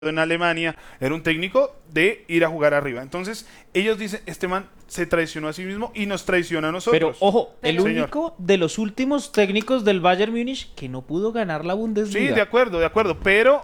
en Alemania, era un técnico de ir a jugar arriba. Entonces, ellos dicen, este man se traicionó a sí mismo y nos traiciona a nosotros. Pero, ojo, el Señor. único de los últimos técnicos del Bayern Múnich que no pudo ganar la Bundesliga. Sí, de acuerdo, pero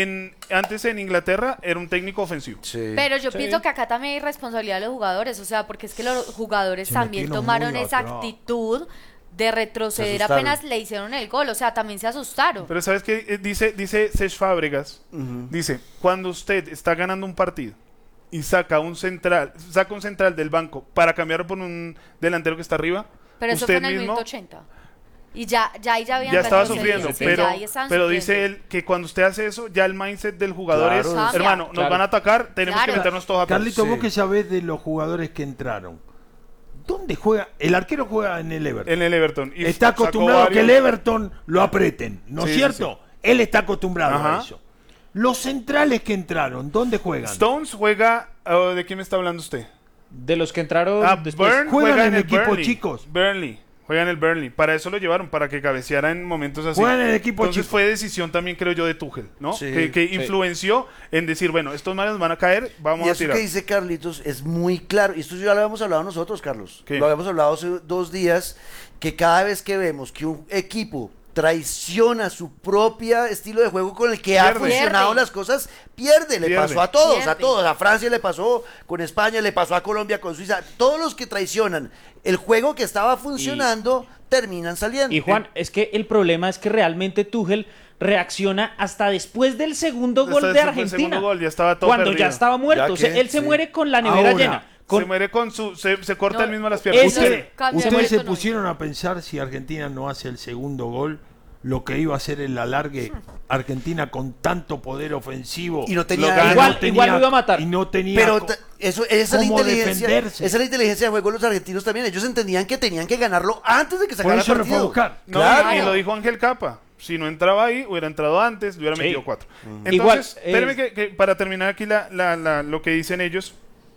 antes en Inglaterra era un técnico ofensivo. Sí. Pero yo Sí. pienso que acá también hay responsabilidad de los jugadores, o sea, porque es que los jugadores Se también metieron tomaron muy esa atrás. actitud de retroceder Se asustaron. apenas le hicieron el gol, o sea, también se asustaron. Pero ¿sabes qué? Dice Cesc Fábregas, dice, cuando usted está ganando un partido y saca un central del banco para cambiarlo por un delantero que está arriba, Pero eso fue usted en el mismo minuto 80. Y ya habían ya estaba retrocedido, sufriendo, sí, pero, ya ahí estaban pero sufriendo. dice él que cuando usted hace eso, ya el mindset del jugador Claro. es, Cambia. hermano, nos Claro. van a atacar, tenemos Claro. que meternos todos atrás. Carlito, Sí. vos que sabés de los jugadores que entraron, ¿dónde juega? El arquero juega en el Everton. En el Everton. Y Está sacó acostumbrado a que el varios- Everton lo apreten, ¿no es Sí, cierto? Él está acostumbrado Ajá. a eso. Los centrales que entraron, ¿dónde juegan? Stones juega, ¿de quién me está hablando usted? De los que entraron después. Byrne Juegan juega en el equipos Burnley. chicos. Burnley. Juega en el Burnley. Para eso lo llevaron, para que cabeceara en momentos así. Juegan en equipos Entonces chicos. fue decisión también, creo yo, de Tuchel, ¿no? Sí. Que influenció en decir, bueno, estos manes van a caer, vamos Y a eso tirar. que dice Carlitos es muy claro. Y esto ya lo habíamos hablado nosotros, Carlos. ¿Qué? Lo habíamos hablado hace 2 días, que cada vez que vemos que un equipo traiciona su propio estilo de juego con el que ha Pierde. funcionado Pierde. las cosas, pierde. Le Pierde. pasó a todos, Pierde. a todos. A Francia le pasó con España, le pasó a Colombia con Suiza. Todos los que traicionan el juego que estaba funcionando terminan saliendo. Y Juan, es que el problema es que realmente Tuchel reacciona hasta después del segundo Hasta gol de después del Argentina. segundo gol, ya estaba todo cuando perdido. ya estaba muerto. Ya O sea, que, él se sí. muere con la nevera Ahora, llena. Con- Se muere con su... Se corta No, el mismo las piernas. ese- Ustedes, Cambia ustedes se económico. pusieron a pensar si Argentina no hace el segundo gol, lo que iba a ser el alargue Argentina con tanto poder ofensivo. Y no tenía- Lo que Igual- no tenía- igual lo iba a matar. Y no tenía Pero co- esa es la cómo inteligencia. defenderse. Esa es la inteligencia de juego de los argentinos también. Ellos entendían que tenían que ganarlo antes de que Por sacara el eso lo fue a partido. buscar. No, Claro. y lo dijo Ángel Capa. Si no entraba ahí, hubiera entrado antes, le hubiera Sí. metido 4. Entonces, Igual, espérenme que para terminar aquí lo que dicen ellos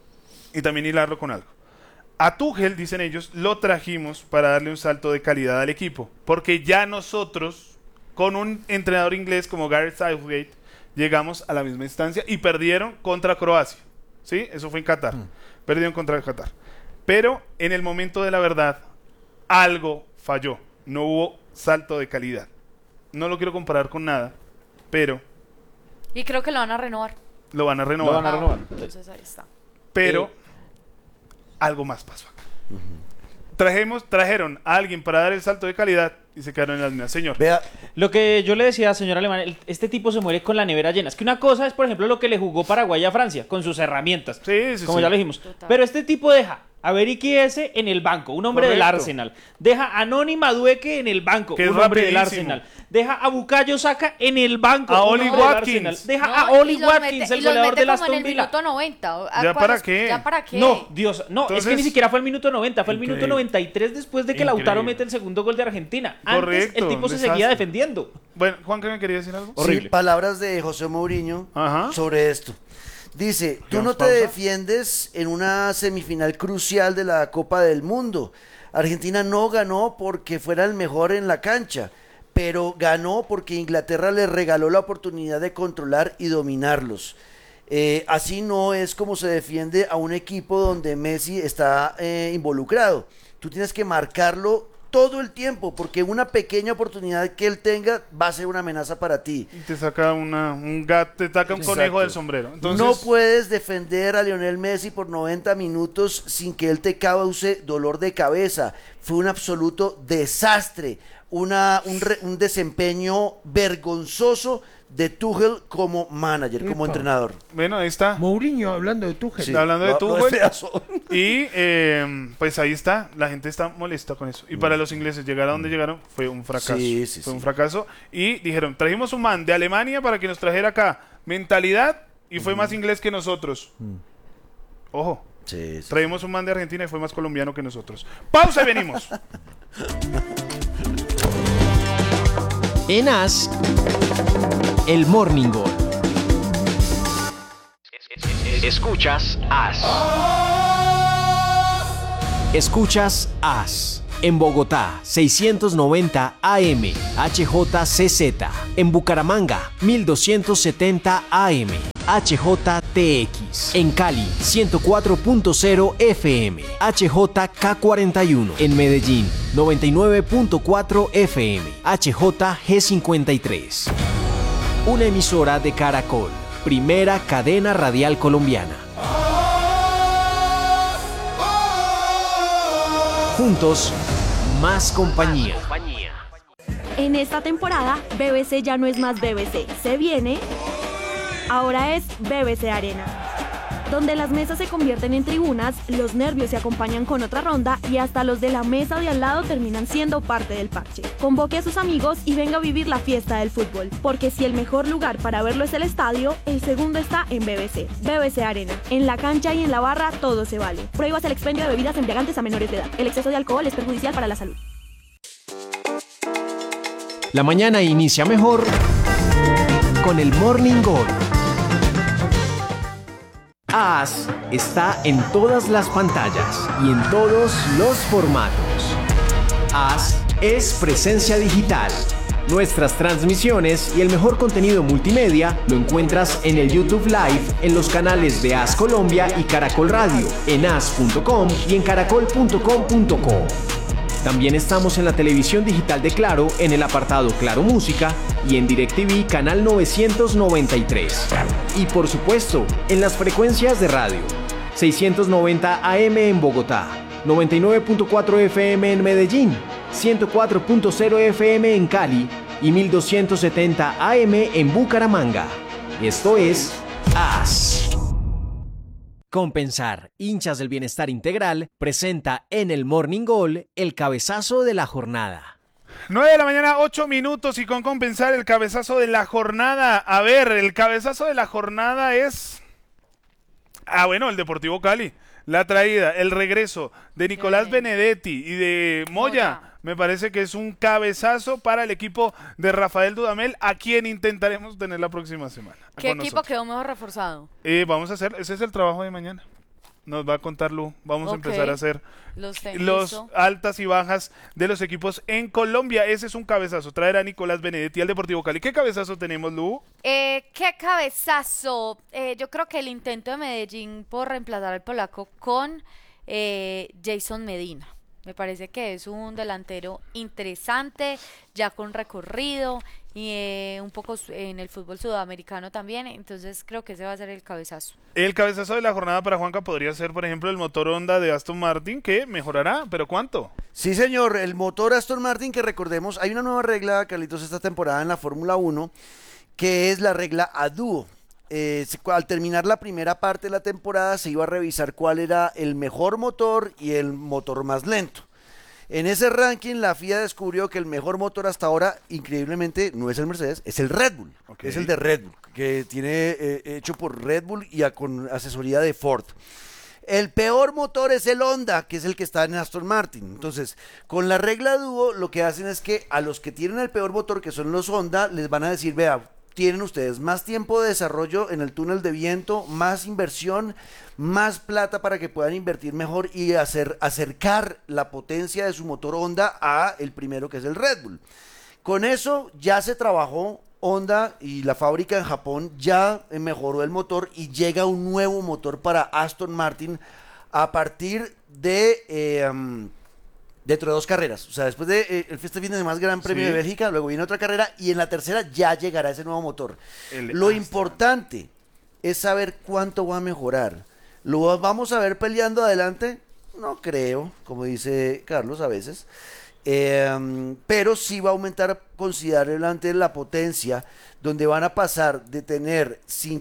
y también hilarlo con algo. A Tuchel, dicen ellos, lo trajimos para darle un salto de calidad al equipo. Porque ya nosotros, con un entrenador inglés como Gareth Southgate, llegamos a la misma instancia y perdieron contra Croacia. ¿Sí? Eso fue en Qatar. Perdieron contra Qatar. Pero en el momento de la verdad, algo falló. No hubo salto de calidad. No lo quiero comparar con nada, pero Y creo que lo van a renovar. lo van a renovar. Lo van a renovar. Entonces ahí está. Pero algo más pasó acá. Trajeron a alguien para dar el salto de calidad y se quedaron en las minas. Señor, Vea, Lo que yo le decía, señor Alemán, este tipo se muere con la nevera llena. Es que una cosa es, por ejemplo, lo que le jugó Paraguay a Francia, con sus herramientas, Sí, como sí. ya lo dijimos. Total. Pero este tipo deja a Beriki ese en el banco, un hombre del Correcto. Arsenal. Deja a Noni Madueque en el banco, Que es un hombre del rapidísimo. Arsenal. Deja a Bukayo Saka en el banco, A un Oli hombre del Watkins. Arsenal. Deja No, a y Oli los Watkins, mete- el y los goleador mete del como Aston en el Villa. minuto 90. ¿Ya para qué? ¿Ya para qué? No, Dios, no, es que Entonces- ni siquiera fue el minuto 90, fue el minuto Increíble. 93 después de que Increíble. Lautaro mete el segundo gol de Argentina. Antes Correcto, el tipo se desastre. seguía defendiendo. Bueno, Juan, ¿qué me quería decir algo? Horrible. sí, palabras de José Mourinho Ajá. sobre esto. Dice, tú no ¿Llevamos te pausa? defiendes en una semifinal crucial de la Copa del Mundo. Argentina no ganó porque fuera el mejor en la cancha, pero ganó porque Inglaterra le regaló la oportunidad de controlar y dominarlos. Así no es como se defiende a un equipo donde Messi está involucrado. Tú tienes que marcarlo todo el tiempo, porque una pequeña oportunidad que él tenga va a ser una amenaza para ti. Y te saca un gato, te saca un Exacto. conejo del sombrero. Entonces, No puedes defender a Lionel Messi por 90 minutos sin que él te cause dolor de cabeza. Fue un absoluto desastre, un desempeño vergonzoso de Tuchel como manager, como Epa. entrenador. bueno, ahí está. Mourinho hablando de Tuchel. Sí. Hablando de Lo Tuchel. despedazo. Y pues ahí está, la gente está molesta con eso. Y para los ingleses llegar a donde llegaron fue un fracaso. Sí, sí, fue sí. un fracaso. Y dijeron, trajimos un man de Alemania para que nos trajera acá mentalidad y fue más inglés que nosotros. Ojo, Sí, sí. traímos un man de Argentina y fue más colombiano que nosotros. Pausa y venimos. En As, el Morning Goal. Escuchas As. Escuchas As. En Bogotá, 690 AM, HJCZ. En Bucaramanga, 1270 AM, HJTX. En Cali, 104.0 FM, HJK41. En Medellín, 99.4 FM, HJG53. Una emisora de Caracol, primera cadena radial colombiana. Juntos, más compañía. En esta temporada, BBC ya no es más BBC. Se viene... Ahora es BBC Arena, donde las mesas se convierten en tribunas, los nervios se acompañan con otra ronda y hasta los de la mesa de al lado terminan siendo parte del parche. Convoque a sus amigos y venga a vivir la fiesta del fútbol, porque si el mejor lugar para verlo es el estadio, el segundo está en BBC. BBC Arena. En la cancha y en la barra todo se vale. Prohíbas el expendio de bebidas embriagantes a menores de edad. El exceso de alcohol es perjudicial para la salud. La mañana inicia mejor con el Morning Gol. AS está en todas las pantallas y en todos los formatos. AS es presencia digital. Nuestras transmisiones y el mejor contenido multimedia lo encuentras en el YouTube Live, en los canales de AS Colombia y Caracol Radio, en as.com y en caracol.com.co. También estamos en la televisión digital de Claro, en el apartado Claro Música y en DirecTV canal 993. Y por supuesto, en las frecuencias de radio. 690 AM en Bogotá, 99.4 FM en Medellín, 104.0 FM en Cali y 1270 AM en Bucaramanga. Esto es AS. Compensar, hinchas del bienestar integral, presenta en el Morning Gol el cabezazo de la jornada. 9 de la mañana, 8 minutos y con Compensar el cabezazo de la jornada. A ver, el cabezazo de la jornada es... bueno, el Deportivo Cali. La traída, el regreso de Nicolás Benedetti y de Moya. Me parece que es un cabezazo para el equipo de Rafael Dudamel, a quien intentaremos tener la próxima semana. ¿Qué equipo quedó mejor reforzado? Vamos a hacer, ese es el trabajo de mañana. Nos va a contar Lu. Vamos a empezar a hacer los altas y bajas de los equipos en Colombia. Ese es un cabezazo, traer a Nicolás Benedetti al Deportivo Cali. ¿Qué cabezazo tenemos, Lu? ¿Qué cabezazo? Yo creo que el intento de Medellín por reemplazar al polaco con Jason Medina. Me parece que es un delantero interesante, ya con recorrido y un poco en el fútbol sudamericano también, entonces creo que ese va a ser el cabezazo. El cabezazo de la jornada para Juanca podría ser, por ejemplo, el motor Honda de Aston Martin, que mejorará, ¿pero cuánto? Sí, señor, el motor Aston Martin, que recordemos, hay una nueva regla, Carlitos, esta temporada en la Fórmula 1, que es la regla a dúo. Al terminar la primera parte de la temporada se iba a revisar cuál era el mejor motor y el motor más lento. En ese ranking la FIA descubrió que el mejor motor hasta ahora, increíblemente, no es el Mercedes, es el Red Bull. Okay. Es el de Red Bull, que tiene hecho por Red Bull y con asesoría de Ford. El peor motor es el Honda, que es el que está en Aston Martin. Entonces, con la regla dúo, lo que hacen es que a los que tienen el peor motor, que son los Honda, les van a decir, vea, tienen ustedes más tiempo de desarrollo en el túnel de viento, más inversión, más plata para que puedan invertir mejor y acercar la potencia de su motor Honda a el primero, que es el Red Bull. Con eso ya se trabajó Honda y la fábrica en Japón ya mejoró el motor y llega un nuevo motor para Aston Martin a partir de dentro de 2 carreras, o sea, después de este fin de semana Gran Premio de Bélgica, luego viene otra carrera y en la tercera ya llegará ese nuevo motor. Lo importante es saber cuánto va a mejorar. ¿Lo vamos a ver peleando adelante? No creo, como dice Carlos a veces, pero sí va a aumentar considerablemente la potencia, donde van a pasar de tener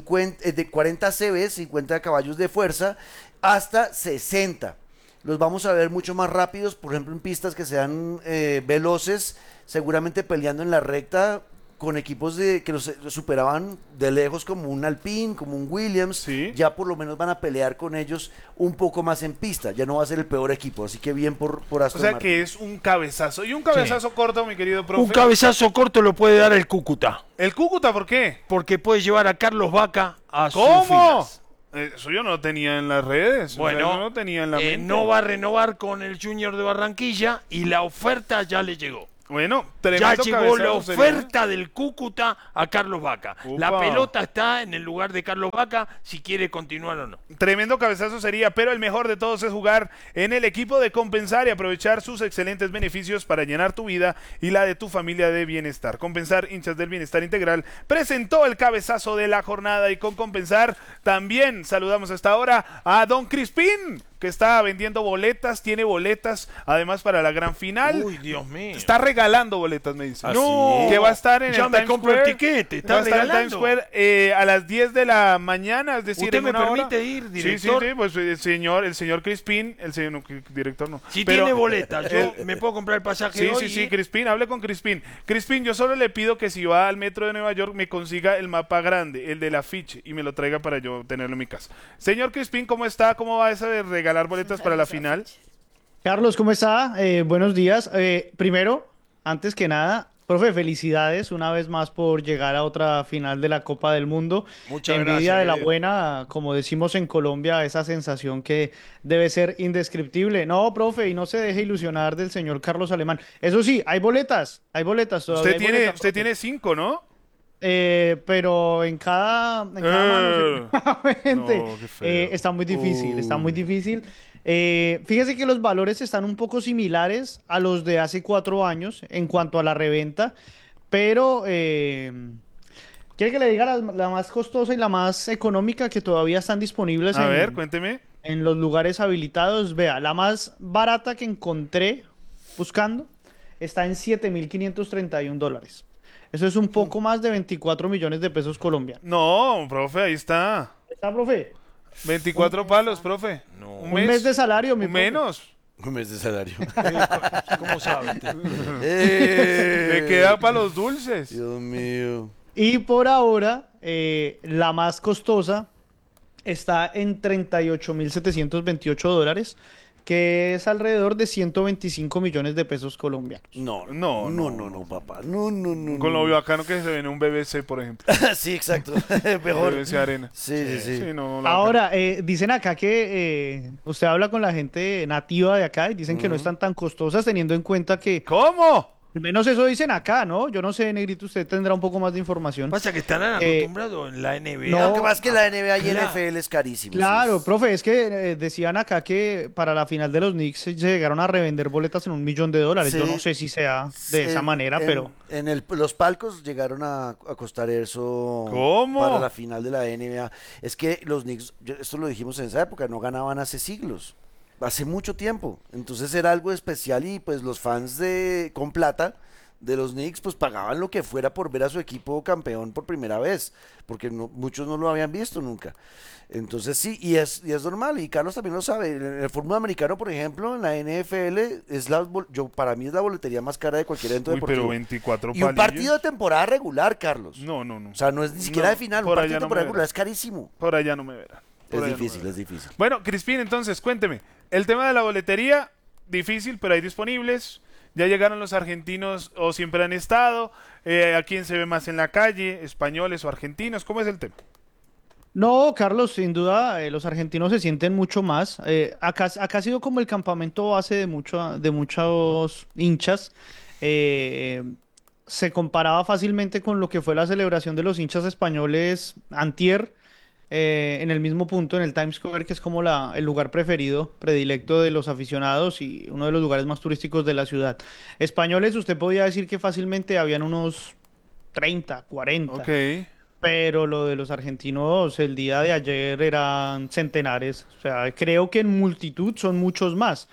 40 CV, 50 caballos de fuerza, hasta 60. Los vamos a ver mucho más rápidos, por ejemplo en pistas que sean veloces, seguramente peleando en la recta con equipos que los superaban de lejos, como un Alpine, como un Williams. Sí. Ya por lo menos van a pelear con ellos un poco más en pista, ya no va a ser el peor equipo, así que bien por Aston Martin. Que es un cabezazo, y un cabezazo corto, mi querido profe. Un cabezazo corto lo puede dar el Cúcuta. ¿El Cúcuta por qué? Porque puede llevar a Carlos Vaca a ¿Cómo? sus filas. Eso yo no lo tenía en las redes. Bueno, yo no lo tenía en la mente. no va a renovar con el Junior de Barranquilla y la oferta ya le llegó. Bueno, Ya tremendo llegó la cabezazo sería. oferta del Cúcuta a Carlos Vaca. La Upa. pelota está en el lugar de Carlos Vaca si quiere continuar o no. Tremendo cabezazo sería, pero el mejor de todos es jugar en el equipo de Compensar y aprovechar sus excelentes beneficios para llenar tu vida y la de tu familia de bienestar. Compensar, hinchas del bienestar integral, presentó el cabezazo de la jornada y con Compensar también saludamos hasta ahora a Don Crispín, que está vendiendo boletas, tiene boletas además para la gran final. Uy, Dios mío. Está regalando boletas, me dice. ¿Ah, No, sí? que va a estar en Ya el me Times compro el Square. tiquete, está Va a estar en Times regalando. Square a las 10 de la mañana, es decir, ¿Usted en me una hora. permite ir, Sí, director? sí, pues el señor Crispín, el señor no, director no. Si Pero- tiene boletas, yo me puedo comprar el pasaje Sí, hoy. sí, sí, Crispín, hable con Crispín. Crispín, yo solo le pido que si va al metro de Nueva York me consiga el mapa grande, el del afiche, y me lo traiga para yo tenerlo en mi casa. Señor Crispín, ¿cómo está? ¿Cómo va eso de regalar boletas para la final? Carlos, ¿cómo está? Buenos días. Primero, antes que nada, profe, felicidades una vez más por llegar a otra final de la Copa del Mundo. Muchas Envidia gracias, de la querido. buena, como decimos en Colombia, esa sensación que debe ser indescriptible. No, profe, y no se deje ilusionar del señor Carlos Alemán. Eso sí, hay boletas todavía. Usted tiene 5, ¿no? Pero en cada mano, seguramente. No, qué feo. Está muy difícil, está muy difícil. Fíjese que los valores están un poco similares a los de hace 4 años en cuanto a la reventa, pero ¿quiere que le diga la más costosa y la más económica que todavía están disponibles A ver, cuénteme. en los lugares habilitados? Vea, la más barata que encontré buscando está en $7,531. Eso es un poco más de 24 millones de pesos colombianos. No, profe, ahí está. ¿Está, profe? 24 palos, profe. Un mes de salario, mi profe. Menos. Un mes de salario. ¿Cómo sabe usted? Le queda para los dulces. Dios mío. Y por ahora, la más costosa está en $38,728, que es alrededor de 125 millones de pesos colombianos. No, No, no, papá. No. Con lo bacano que se ve en un BBC, por ejemplo. Sí, exacto. Mejor. BBC Arena. Sí. No, Ahora, dicen acá que usted habla con la gente nativa de acá y dicen que no están tan costosas, teniendo en cuenta que, ¿Cómo? al menos eso dicen acá, ¿no? Yo no sé, Negrito, usted tendrá un poco más de información. Pasa que estarán acostumbrados en la NBA. no, Lo que pasa es que la NBA y claro. NFL es carísimo. Claro, sí. profe, es que decían acá que para la final de los Knicks se llegaron a revender boletas en $1,000,000. Sí. Yo no sé si sea de esa manera, pero... Los palcos llegaron a costar eso. ¿Cómo? Para la final de la NBA. Es que los Knicks, esto lo dijimos en esa época, no ganaban hace siglos. Hace mucho tiempo. Entonces era algo especial y pues los fans con plata de los Knicks pues pagaban lo que fuera por ver a su equipo campeón por primera vez, porque muchos no lo habían visto nunca. Entonces sí, y es normal, y Carlos también lo sabe. En el fútbol americano, por ejemplo, en la NFL, para mí es la boletería más cara de cualquier evento Uy, deportivo. pero 24 Y un palillos. partido de temporada regular, Carlos. No. O sea, no es ni siquiera No, de final, un por partido allá de no temporada me regular verán. es carísimo. Por allá no me verán. Por Es allá no me difícil, verán. es difícil. Bueno, Crispín, entonces, cuénteme. El tema de la boletería, difícil, pero hay disponibles. Ya llegaron los argentinos o siempre han estado. ¿A quién se ve más en la calle? ¿Españoles o argentinos? ¿Cómo es el tema? No, Carlos, sin duda, los argentinos se sienten mucho más. Acá ha sido como el campamento base de muchos hinchas. Se comparaba fácilmente con lo que fue la celebración de los hinchas españoles antier, en el mismo punto, en el Times Square, que es como el lugar predilecto de los aficionados y uno de los lugares más turísticos de la ciudad. Españoles, usted podía decir que fácilmente habían unos 30, 40. Ok. Pero lo de los argentinos el día de ayer eran centenares. O sea, creo que en multitud son muchos más.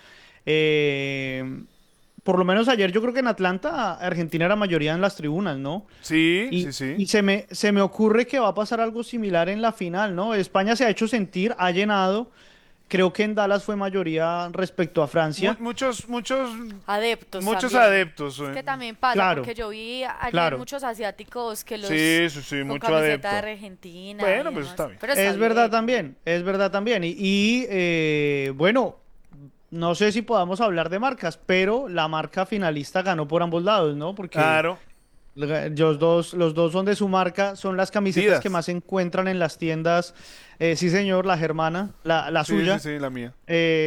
Por lo menos ayer yo creo que en Atlanta Argentina era mayoría en las tribunas, ¿no? Sí. Y se me ocurre que va a pasar algo similar en la final, ¿no? España se ha hecho sentir, ha llenado. Creo que en Dallas fue mayoría respecto a Francia. Muchos Adeptos. Muchos también. adeptos. Es que también pasa, Claro. porque yo vi ayer Claro. muchos asiáticos que los Sí, con mucho camiseta adepto. de Argentina. Bueno, y pues demás. está bien. Pero está Es verdad bien. también, es verdad también. Bueno, no sé si podamos hablar de marcas, pero la marca finalista ganó por ambos lados, ¿no? Porque Claro. Los dos son de su marca, son las camisetas Adidas. que más se encuentran en las tiendas. Sí, señor, la germana, la Sí, suya. sí, sí, la mía.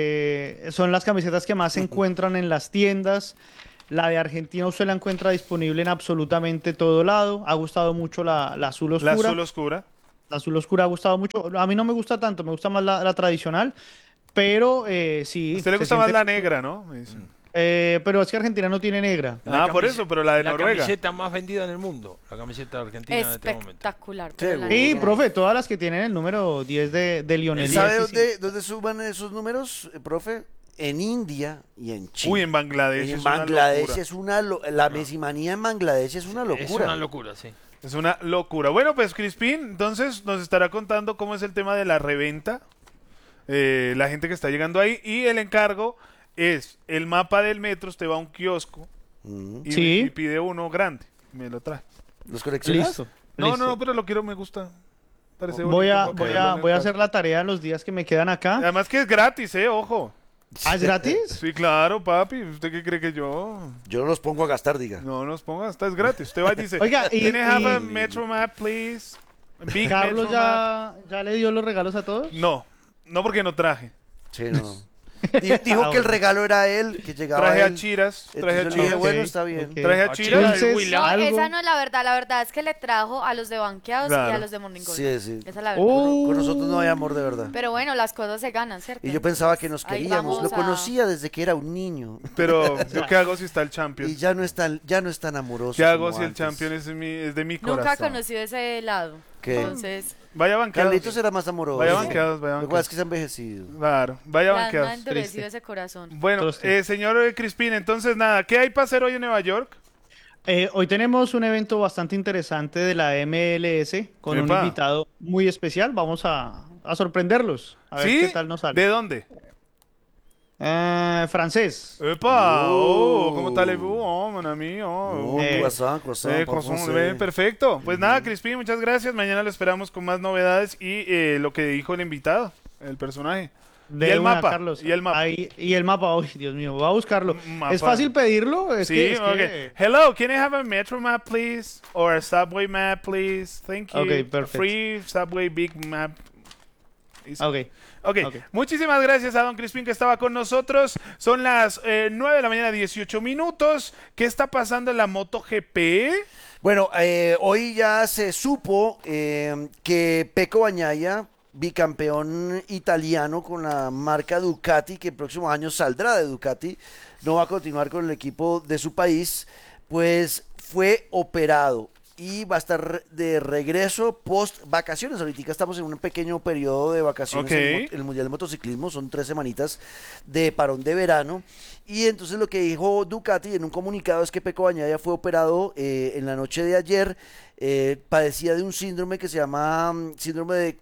Son las camisetas que más se encuentran en las tiendas. La de Argentina usted la encuentra disponible en absolutamente todo lado. Ha gustado mucho la azul La oscura. azul oscura. La azul oscura ha gustado mucho. A mí no me gusta tanto, me gusta más la tradicional. Pero sí. A usted le se gusta más siente- la negra, ¿no? Me dicen. Pero es que Argentina no tiene negra. Por eso, pero la de la Noruega. camiseta más vendida en el mundo, la camiseta de Argentina en este momento. Espectacular. Qué la Sí, negra. profe, todas las que tienen el número 10 de Lionel ¿Sabe Messi, sí. dónde suban esos números, profe? En India y en China. Uy, en Bangladesh En es una Bangladesh locura. es la mesimanía en Bangladesh es una locura. Es una locura, sí. Es una locura. Bueno, pues Crispín, entonces nos estará contando cómo es el tema de la reventa, la gente que está llegando ahí, y el encargo es el mapa del metro. Usted va a un kiosco y, Sí. y pide uno grande, me lo trae. ¿Los coleccionas? Listo. No, listo. no, pero lo quiero, me gusta. Parece Voy a, bonito. voy a, voy a hacer la tarea los días que me quedan acá. Además que es gratis, ojo. ¿Ah, es gratis? Sí, claro, papi. ¿Usted qué cree que yo? Yo no los pongo a gastar, diga. No nos ponga, hasta es gratis. Usted va y dice, Oiga, y- ¿Can I have a y- metro map, please? A big Carlos metro map. ya le dio los regalos a todos. No, no porque no traje. Sí, no. Dijo que el regalo era él, que llegaba Traje a él. Chiras, traje a Entonces yo le dije, Chiras. bueno, Ok, está bien. ok. Traje a Chiras. Dulces, No, algo. esa no es la verdad. La verdad es que le trajo a los de banqueados y Claro. a los de Morning Call. Sí, sí. Esa es la verdad. Con nosotros no hay amor de verdad. Pero bueno, las cosas se ganan, ¿cierto? Y yo pensaba que nos Ahí queríamos. Lo vamos a- conocía desde que era un niño. Pero, ¿yo qué hago si está el Y Champions? ya no es tan amoroso. ¿Qué hago como si el antes. Champions es de mi Nunca corazón? conocí ese lado. ¿Qué? Entonces, Vaya banqueados. Carlitos era más amoroso. Vaya banqueados, vaya Lo que pasa banqueados. es que se ha envejecido. Claro, vaya me ha banqueados. endurecido Triste. ese corazón. Bueno, Triste. señor Crispín, entonces nada, ¿qué hay para hacer hoy en Nueva York? Hoy tenemos un evento bastante interesante de la MLS con un Epa. invitado muy especial. Vamos a sorprenderlos. A ver ¿Sí? qué tal nos sale. ¿De dónde? Francés. ¡Epa! Oh. ¿Cómo tal? Mon ami, Oh, Eh, croissant, Croissant, parfois, bien, sí. perfecto. Pues nada, Crispín, muchas gracias. Mañana lo esperamos con más novedades y lo que dijo el invitado, el personaje. De y el una, mapa. Carlos. Y el mapa. Y el mapa, uy, Dios mío, voy a buscarlo. Mapa. ¿Es fácil pedirlo? Es Sí, que, es ok. que- Hello, can I have a metro map, please? Or a subway map, please? Thank you. Ok, A perfect. free subway big map. Ok. Ok, Ok. muchísimas gracias a Don Crispín que estaba con nosotros. Son las 9 de la mañana, 18 minutos. ¿Qué está pasando en la MotoGP? Bueno, hoy ya se supo que Pecco Bagnaia, bicampeón italiano con la marca Ducati, que el próximo año saldrá de Ducati, no va a continuar con el equipo de su país, pues fue operado y va a estar de regreso post vacaciones. Ahorita estamos en un pequeño periodo de vacaciones Ok. en el Mundial de Motociclismo, son 3 semanitas de parón de verano. Y entonces lo que dijo Ducati en un comunicado es que Pecco Bagnaia fue operado en la noche de ayer. Padecía de un síndrome que se llama síndrome de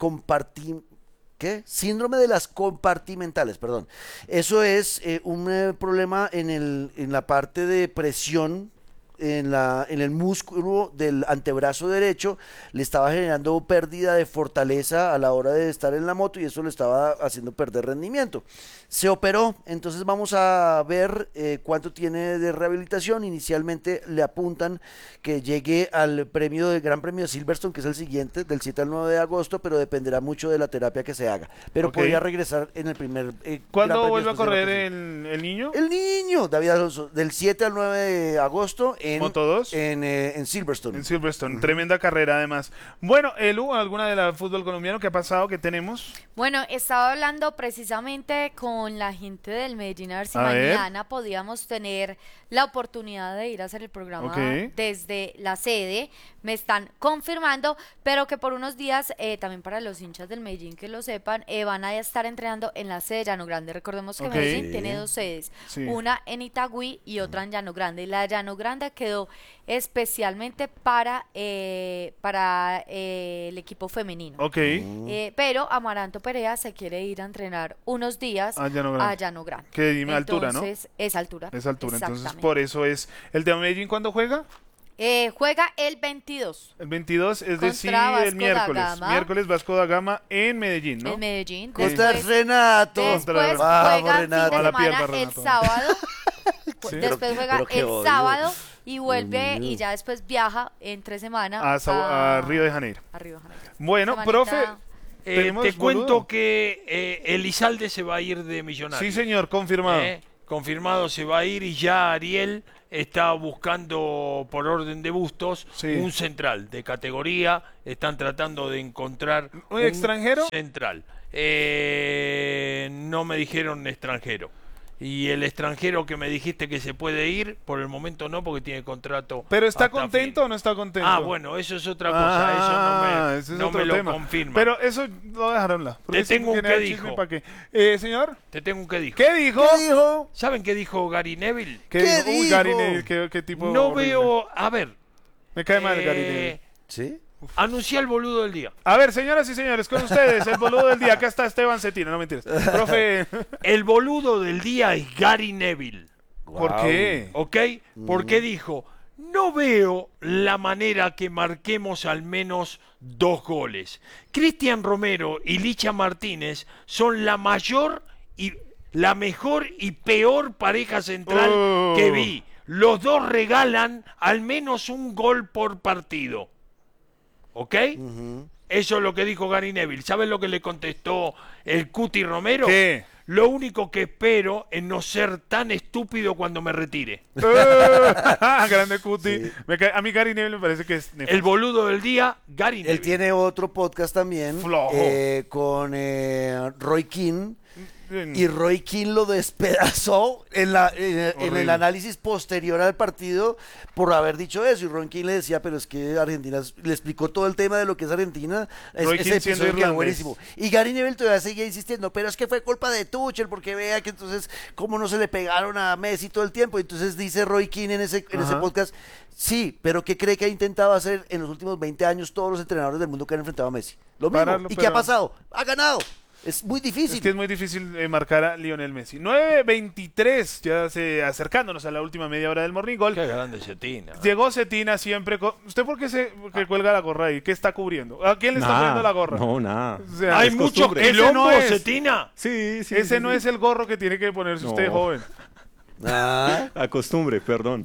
¿Qué? Síndrome de las compartimentales, perdón. Eso es un problema en la parte de presión en el músculo del antebrazo derecho. Le estaba generando pérdida de fortaleza a la hora de estar en la moto y eso le estaba haciendo perder rendimiento. Se operó, entonces vamos a ver cuánto tiene de rehabilitación. Inicialmente le apuntan que llegue al Gran Premio de Silverstone, que es el siguiente, del 7 al 9 de agosto, pero dependerá mucho de la terapia que se haga. Pero Ok. podría regresar en el primer Gran ¿Cuándo Premio vuelve a después de correr vacaciones. el niño? El niño, David Alonso, del 7 al 9 de agosto en, ¿Moto 2? en Silverstone. En Silverstone, tremenda carrera además. Bueno, Elu, ¿alguna de la fútbol colombiano que ha pasado, que tenemos? Bueno, estaba hablando precisamente con la gente del Medellín a ver si A ver. mañana podíamos tener la oportunidad de ir a hacer el programa Ok. desde la sede. Me están confirmando, pero que por unos días, también para los hinchas del Medellín que lo sepan, van a estar entrenando en la sede de Llano Grande. Recordemos que Ok. Medellín Sí. tiene 2 sedes, Sí. una en Itagüí y otra en Llano Grande. La de Llano Grande quedó especialmente para el equipo femenino. Ok. Pero Amaranto Perea se quiere ir a entrenar unos días A Llano Grande. a Llano Grande. Que dime altura, ¿no? Entonces, es altura. Es altura, entonces Exactamente. por eso es. ¿El de Medellín cuándo juega? Juega el 22 El 22, es decir, Contra Vasco el da miércoles. Gama. Miércoles Vasco da Gama en Medellín, ¿no? en Medellín. Contra Después, Renato. después Vamos, juega Renato. fin A de la pierna, semana el Renato. sábado. Sí. Después juega pero qué el odio. sábado y vuelve y ya después viaja entre semana a Río de Janeiro. A Río de Janeiro. Bueno, Semanita. profe, Te tenemos cuento boludo. que Elizalde se va a ir de Millonarios. Sí, señor, confirmado. Confirmado, se va a ir y ya Ariel está buscando por orden de Bustos un central de categoría. Están tratando de encontrar ¿Un extranjero? Central. No me dijeron extranjero. Y el extranjero que me dijiste que se puede ir, por el momento no, porque tiene contrato. ¿Pero está hasta contento fin. o no está contento? Ah, bueno, eso es otra cosa. ese Eso es no otro me lo tema. confirma. Pero eso lo dejaron la. Te tengo un qué dijo. Señor, Te tengo un qué dijo. ¿qué dijo? ¿Qué dijo? ¿Saben qué dijo Gary Neville? ¿Qué dijo? Uy, dijo? Gary Neville, ¿qué tipo No horrible. veo. A ver. Me cae mal Gary Neville. ¿Sí? Anuncié el boludo del día. A ver, señoras y señores, con ustedes, el boludo del día. Acá está Esteban Cetina, no mentiras. Profe, El boludo del día es Gary Neville. ¿por qué? ¿Ok? Porque dijo: no veo la manera que marquemos al menos 2 goles. Cristian Romero y Licha Martínez son la mejor y peor pareja central que vi. Los dos regalan al menos un gol por partido. ¿Ok? Eso es lo que dijo Gary Neville. ¿Sabes lo que le contestó el Cuti Romero? ¿Qué? Lo único que espero es no ser tan estúpido cuando me retire. Grande Cuti. Sí. A mí Gary Neville me parece que es nefasto. El boludo del día, Gary Neville. Él tiene otro podcast también Flojo. con Roy Keane. Y Roy Keane lo despedazó en el análisis posterior al partido por haber dicho eso. Y Roy Keane le decía, pero es que Argentina, le explicó todo el tema de lo que es Argentina. Roy Keane Ese siendo episodio quedó irlandés. buenísimo. Y Gary Neville todavía seguía insistiendo, pero es que fue culpa de Tuchel, porque vea que entonces cómo no se le pegaron a Messi todo el tiempo. Entonces dice Roy Keane en ese podcast, sí, pero ¿qué cree que ha intentado hacer en los últimos 20 años todos los entrenadores del mundo que han enfrentado a Messi? Lo mismo. Pararlo, ¿Y qué pero- ha pasado? Ha ganado. Es muy difícil. Es que es muy difícil marcar a Lionel Messi. 9:23, ya acercándonos a la última media hora del Morning Goal. Qué grande Cetina. Llegó Cetina siempre. ¿Usted por qué que cuelga la gorra ahí? ¿Qué está cubriendo? ¿A quién le está poniendo la gorra? No, nada. O sea, Hay es muchos costumbre. Ese quilombos, no es. Cetina. Sí, sí. Ese no es el gorro que tiene que ponerse usted No. joven. Ah, La costumbre, perdón.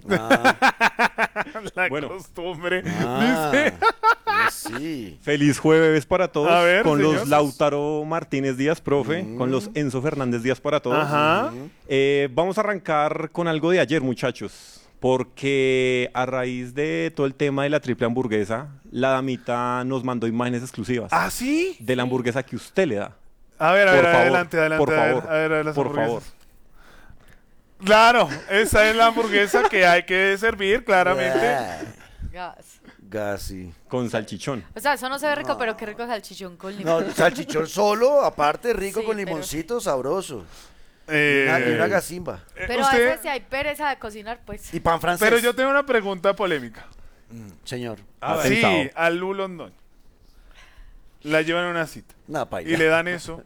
La Bueno. costumbre. ah, Dice. sí. Feliz jueves para todos. A ver, con señor. los Lautaro Martínez Díaz, profe. Con los Enzo Fernández Díaz para todos. Ajá. Vamos a arrancar con algo de ayer, muchachos. Porque a raíz de todo el tema de la triple hamburguesa, la damita nos mandó imágenes exclusivas ¿Ah, sí? de la hamburguesa que usted le da. A ver, Por favor, adelante. por a ver, favor, a ver las por hamburguesas. favor. Claro, esa es la hamburguesa que hay que servir, claramente. Ah, Gas. Casi. Con salchichón. O sea, eso no se ve rico, pero qué rico es el salchichón con limón. No, salchichón solo, aparte rico Sí, con pero- limoncito, sabroso. Y Eh, una gazimba. Pero a usted- veces si hay pereza de cocinar, pues. Y pan francés. Pero yo tengo una pregunta polémica. Señor. Ah, Sí, pensado. a Lu Londoño. La llevan a una cita. No, paila. Y le dan eso.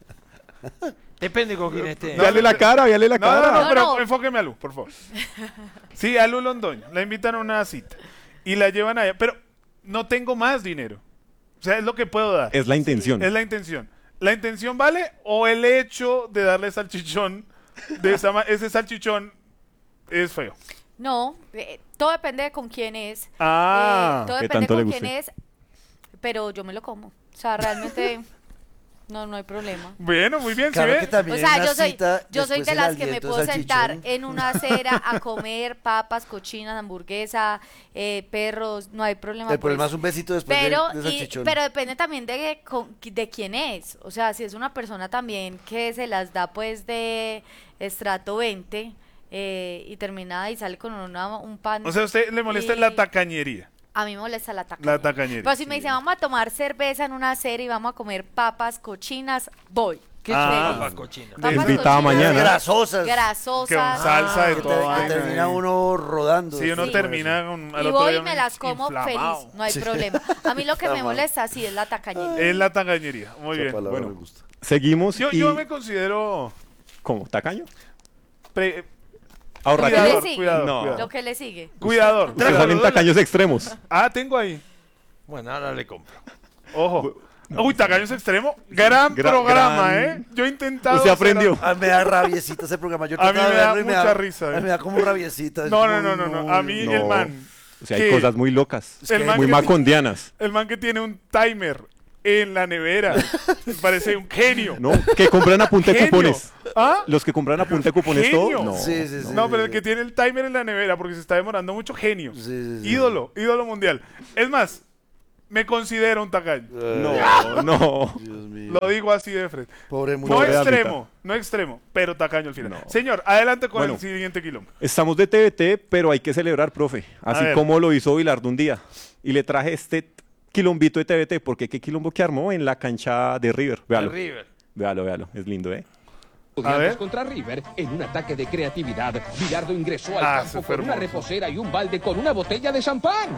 Depende con quién esté. No, Véale la cara, véale la No, cara. no, No, pero no. enfóqueme a Lu, por favor. Sí, a Lu Londoño. La invitan a una cita. Y la llevan allá. Pero no tengo más dinero. O sea, es lo que puedo dar. Es la intención. Es la intención. ¿La intención vale o el hecho de darle salchichón de ese salchichón es feo? No, todo depende de con quién es. Ah, todo ¿qué depende tanto le con quién guste? es. Pero yo me lo como. O sea, realmente no hay problema. bueno, muy bien, ¿sí Claro ve? que también O sea, en una yo soy cita, de después el las que me aliento puedo de sentar salchichón. en una acera a comer papas, cochinas, hamburguesa, perros, no hay problema. El problema pues. es un besito después pero, de salchichón. pero depende también de quién es. O sea, si es una persona también que se las da pues de estrato 20 y termina y sale con un pan. O sea, a usted le molesta y- la tacañería. A mí me molesta la tacañería. La tacañería, Pero si me sí. dicen, vamos a tomar cerveza en una acera y vamos a comer papas cochinas, voy. ¿Qué Ah. son Feliz. papas cochinas? Papas Invitada cochinas, mañana. Grasosas. Que con grasosas. salsa de que, todo. que vaina termina ahí. uno rodando. Sí, uno Sí. termina con, al Y otro voy día y me uno las como inflamado. feliz, no hay problema. A mí lo que me molesta sí es la tacañería. Es la tacañería. Muy Esa bien. palabra Bueno. me gusta. Seguimos Yo, y... yo me considero ¿Cómo? ¿Tacaño? pre- Ahorrativo. le cuidador, sigue? cuidador, No. cuidador. Lo que le sigue. Cuidador. Ustedes salen tacaños extremos. Ah, tengo ahí. Bueno, ahora le compro. Ojo. Uy, Tacaños Extremo, gran programa, gran- Yo he intentado... Usted hacer aprendió. A mí me da rabiecita ese programa. Yo A mí trataba me de da verlo y mucha risa, a mí me da como rabiecita. No, Es no, muy, no. muy- A mí No. el man... O sea, hay que- cosas muy locas, El man muy que- macondianas. El man que tiene un timer en la nevera. Me parece un genio. ¿No? Que compran a punta de Genio. cupones. ¿Ah? Los que compran a punta de cupones Genio. todo. No. Sí, sí, sí. No, pero el que tiene el timer en la nevera porque se está demorando mucho, genio. Sí, sí, sí. Ídolo mundial. Es más, me considero un tacaño. No. Dios mío. Lo digo así de frente. Pobre No muchacho. extremo, pero tacaño al final. Señor, adelante con Bueno. el siguiente quilombo. Estamos de TBT, pero hay que celebrar, profe. A Así ver. como lo hizo Bilardo un día. Y le traje este quilombito de TBT, porque qué quilombo que armó en la cancha de River. Véalo. River. Véalo. Es lindo, ¿eh? A ver. Contra River, en un ataque de creatividad, Bilardo ingresó al Ah, se campo fue con una hermoso. reposera y un balde con una botella de champán.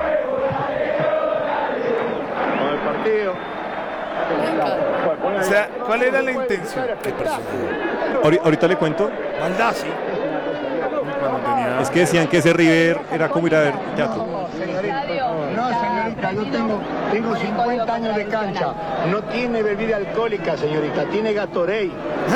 O sea, ¿cuál era la intención? Ahorita le cuento. Baldassi. Cuando tenía... Es que decían que ese River era como ir a ver teatro. No, señorita, yo tengo 50 años de cancha. No tiene bebida alcohólica, señorita, tiene Gatorade.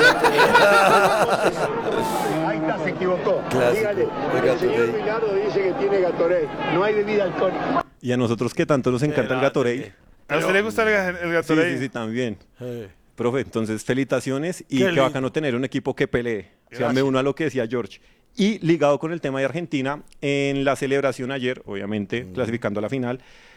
Ahí está, se equivocó. Clásico, Dígale, de el señor Gatorade. Bilardo dice que tiene Gatorade. No hay bebida alcohólica. Y a nosotros que tanto nos encanta el Gatorade. ¿A usted le gusta el Sí, Gatorade? sí, también. Profe, entonces felicitaciones y Qué qué lindo. bacano tener un equipo que pelee. Se Gracias. me uno a lo que decía George. Y ligado con el tema de Argentina, en la celebración ayer, obviamente, clasificando a la final,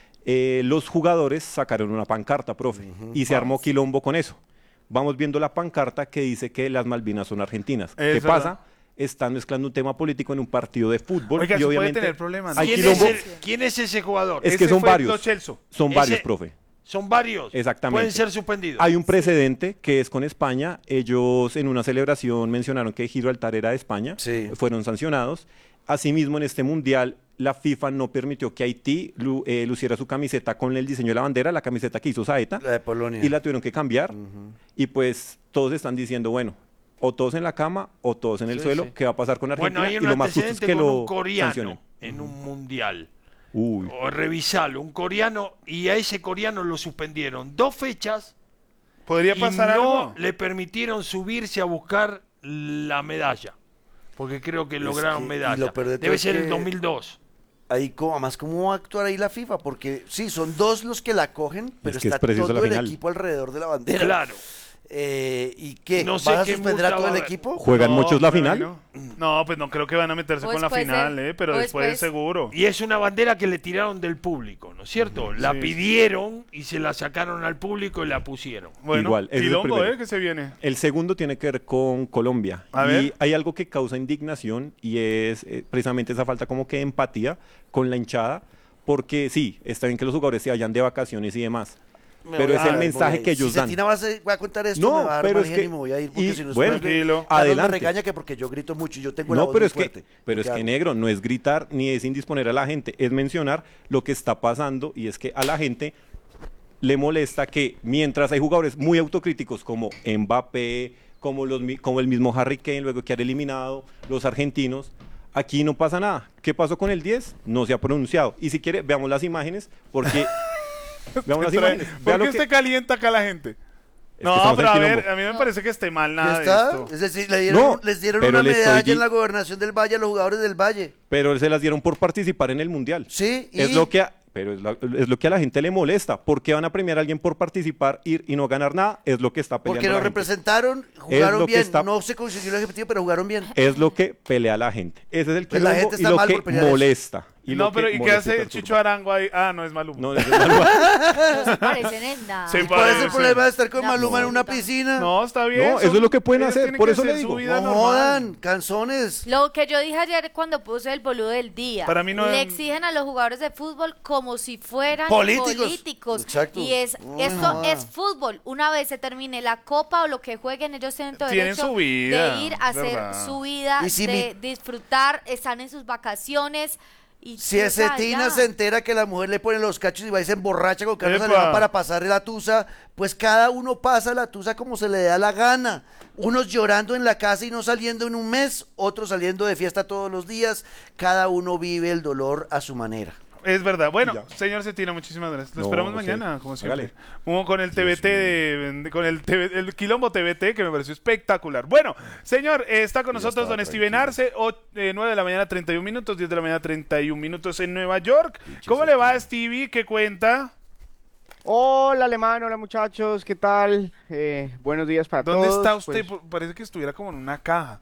los jugadores sacaron una pancarta, profe, y se armó quilombo con eso. Vamos viendo la pancarta que dice que las Malvinas son argentinas. ¿Qué Es verdad. pasa? Están mezclando un tema político en un partido de fútbol Oiga, y eso puede obviamente tener problemas, ¿no? hay ¿Quién quilombo. ¿Quién es ese jugador? Es que Ese son fue varios. Lo Celso. Son Ese- varios, profe. Son varios. Exactamente. Pueden ser suspendidos. Hay un precedente que es con España. Ellos en una celebración mencionaron que Gibraltar era de España. Sí. Fueron sancionados. Asimismo, en este mundial, la FIFA no permitió que Haití luciera su camiseta con el diseño de la bandera, la camiseta que hizo Saeta, La de Polonia. y la tuvieron que cambiar. Y pues todos están diciendo, bueno, o todos en la cama o todos en el suelo. ¿Qué va a pasar con Argentina? Bueno, hay un y lo más justo es antecedente que con lo un coreano sancionen. en un mundial. Uy. O revisalo, un coreano, y a ese coreano lo suspendieron 2 fechas ¿Podría y pasar no algo? le permitieron subirse a buscar la medalla. Porque creo que lograron que- y medalla. lo peor de todo Debe es ser que- el 2002. Ahí, además, ¿cómo va a actuar ahí la FIFA? Porque sí, son dos los que la cogen, pero Es que es está preciso todo la el final. equipo alrededor de la bandera. Claro. ¿Y qué? No sé ¿Vas a qué suspender multa a todo va a el haber. equipo? ¿Juegan muchos la me final? imagino. No, pues no creo que van a meterse O con la después final, de- pero o después después- seguro. Y es una bandera que le tiraron del público, ¿no es cierto? La sí. pidieron y se la sacaron al público y la pusieron. Bueno, Igual, ese es el quilombo, primero. que se viene. El segundo tiene que ver con Colombia. A y ver. hay algo que causa indignación y es precisamente esa falta como que de empatía con la hinchada, porque sí, está bien que los jugadores se vayan de vacaciones y demás, pero es el mensaje que ellos si dan. Cetina va a contar esto, No, me va a dar pero mal es genio que- y me voy a ir, porque y, si no bueno, después tranquilo. Carlos me adelante. regaña que porque yo grito mucho y yo tengo la No, voz pero muy es que, fuerte. pero es ¿Qué que hago? negro, no es gritar ni es indisponer a la gente, es mencionar lo que está pasando y es que a la gente le molesta que mientras hay jugadores muy autocríticos como Mbappé, como el mismo Harry Kane, luego que han eliminado, los argentinos, aquí no pasa nada. ¿Qué pasó con el 10? No se ha pronunciado. Y si quiere, veamos las imágenes, porque... veamos las imágenes. Vea ¿Por lo qué que- usted calienta acá a la gente? que No, estamos pero en a ver, quilombo. a mí me parece que esté mal ¿Ya nada de está? esto. Es decir, No, les dieron pero una le estoy medalla di- en la gobernación del Valle a los jugadores del Valle. Pero se las dieron por participar en el Mundial. Sí, Es y- lo que pero es lo que a la gente le molesta. ¿Por qué van a premiar a alguien por participar, ir y no ganar nada? Es lo que está peleando Porque la nos gente. representaron, jugaron lo que bien. está- No se consiguió el objetivo, pero jugaron bien. Es lo que pelea la gente. Ese es el Pues la quilombo gente y está lo mal que por pelear eso. molesta. Y No, lo pero que ¿y qué molesta y hace perturba. Chicho Arango ahí? Ah, no es Maluma. No, es Maluma. No se parecen en nada. Sí, ¿Cuál es el parece. problema de estar con No, Maluma en no. una piscina? No, está bien. No, eso es lo que pueden ellos hacer, tienen por que eso le hacer su digo. vida No normal. jodan, canzones. Lo que yo dije ayer cuando puse el boludo del día. Para mí no le es- exigen a los jugadores de fútbol como si fueran Políticos. Exacto. Y esto joda. es fútbol. Una vez se termine la copa o lo que jueguen, ellos tienen todo Tienen derecho su vida, de ir a hacer ¿verdad? su vida, Y si de disfrutar, están en sus vacaciones. Y Si ese Tina se entera que la mujer le pone los cachos y va y se emborracha con Carlos Epa. Alemán para pasarle la tusa, pues cada uno pasa la tusa como se le da la gana. Unos llorando en la casa y no saliendo en un mes, otros saliendo de fiesta todos los días. Cada uno vive el dolor a su manera. Es verdad. Bueno, Ya. señor Cetina, muchísimas gracias. Lo No, esperamos usted. mañana, como siempre. Hágale. Con el TBT, con el Quilombo TBT, que me pareció espectacular. Bueno, señor, está con Ya nosotros está, don Steven tranquilo. Arce, 9 de la mañana, 31 minutos, 10 de la mañana, 31 minutos en Nueva York. ¿Cómo le va, Stevie? ¿Qué cuenta? Hola, Alemán, hola muchachos, ¿qué tal? Buenos días para ¿Dónde todos. está usted? Pues, Parece que estuviera como en una caja.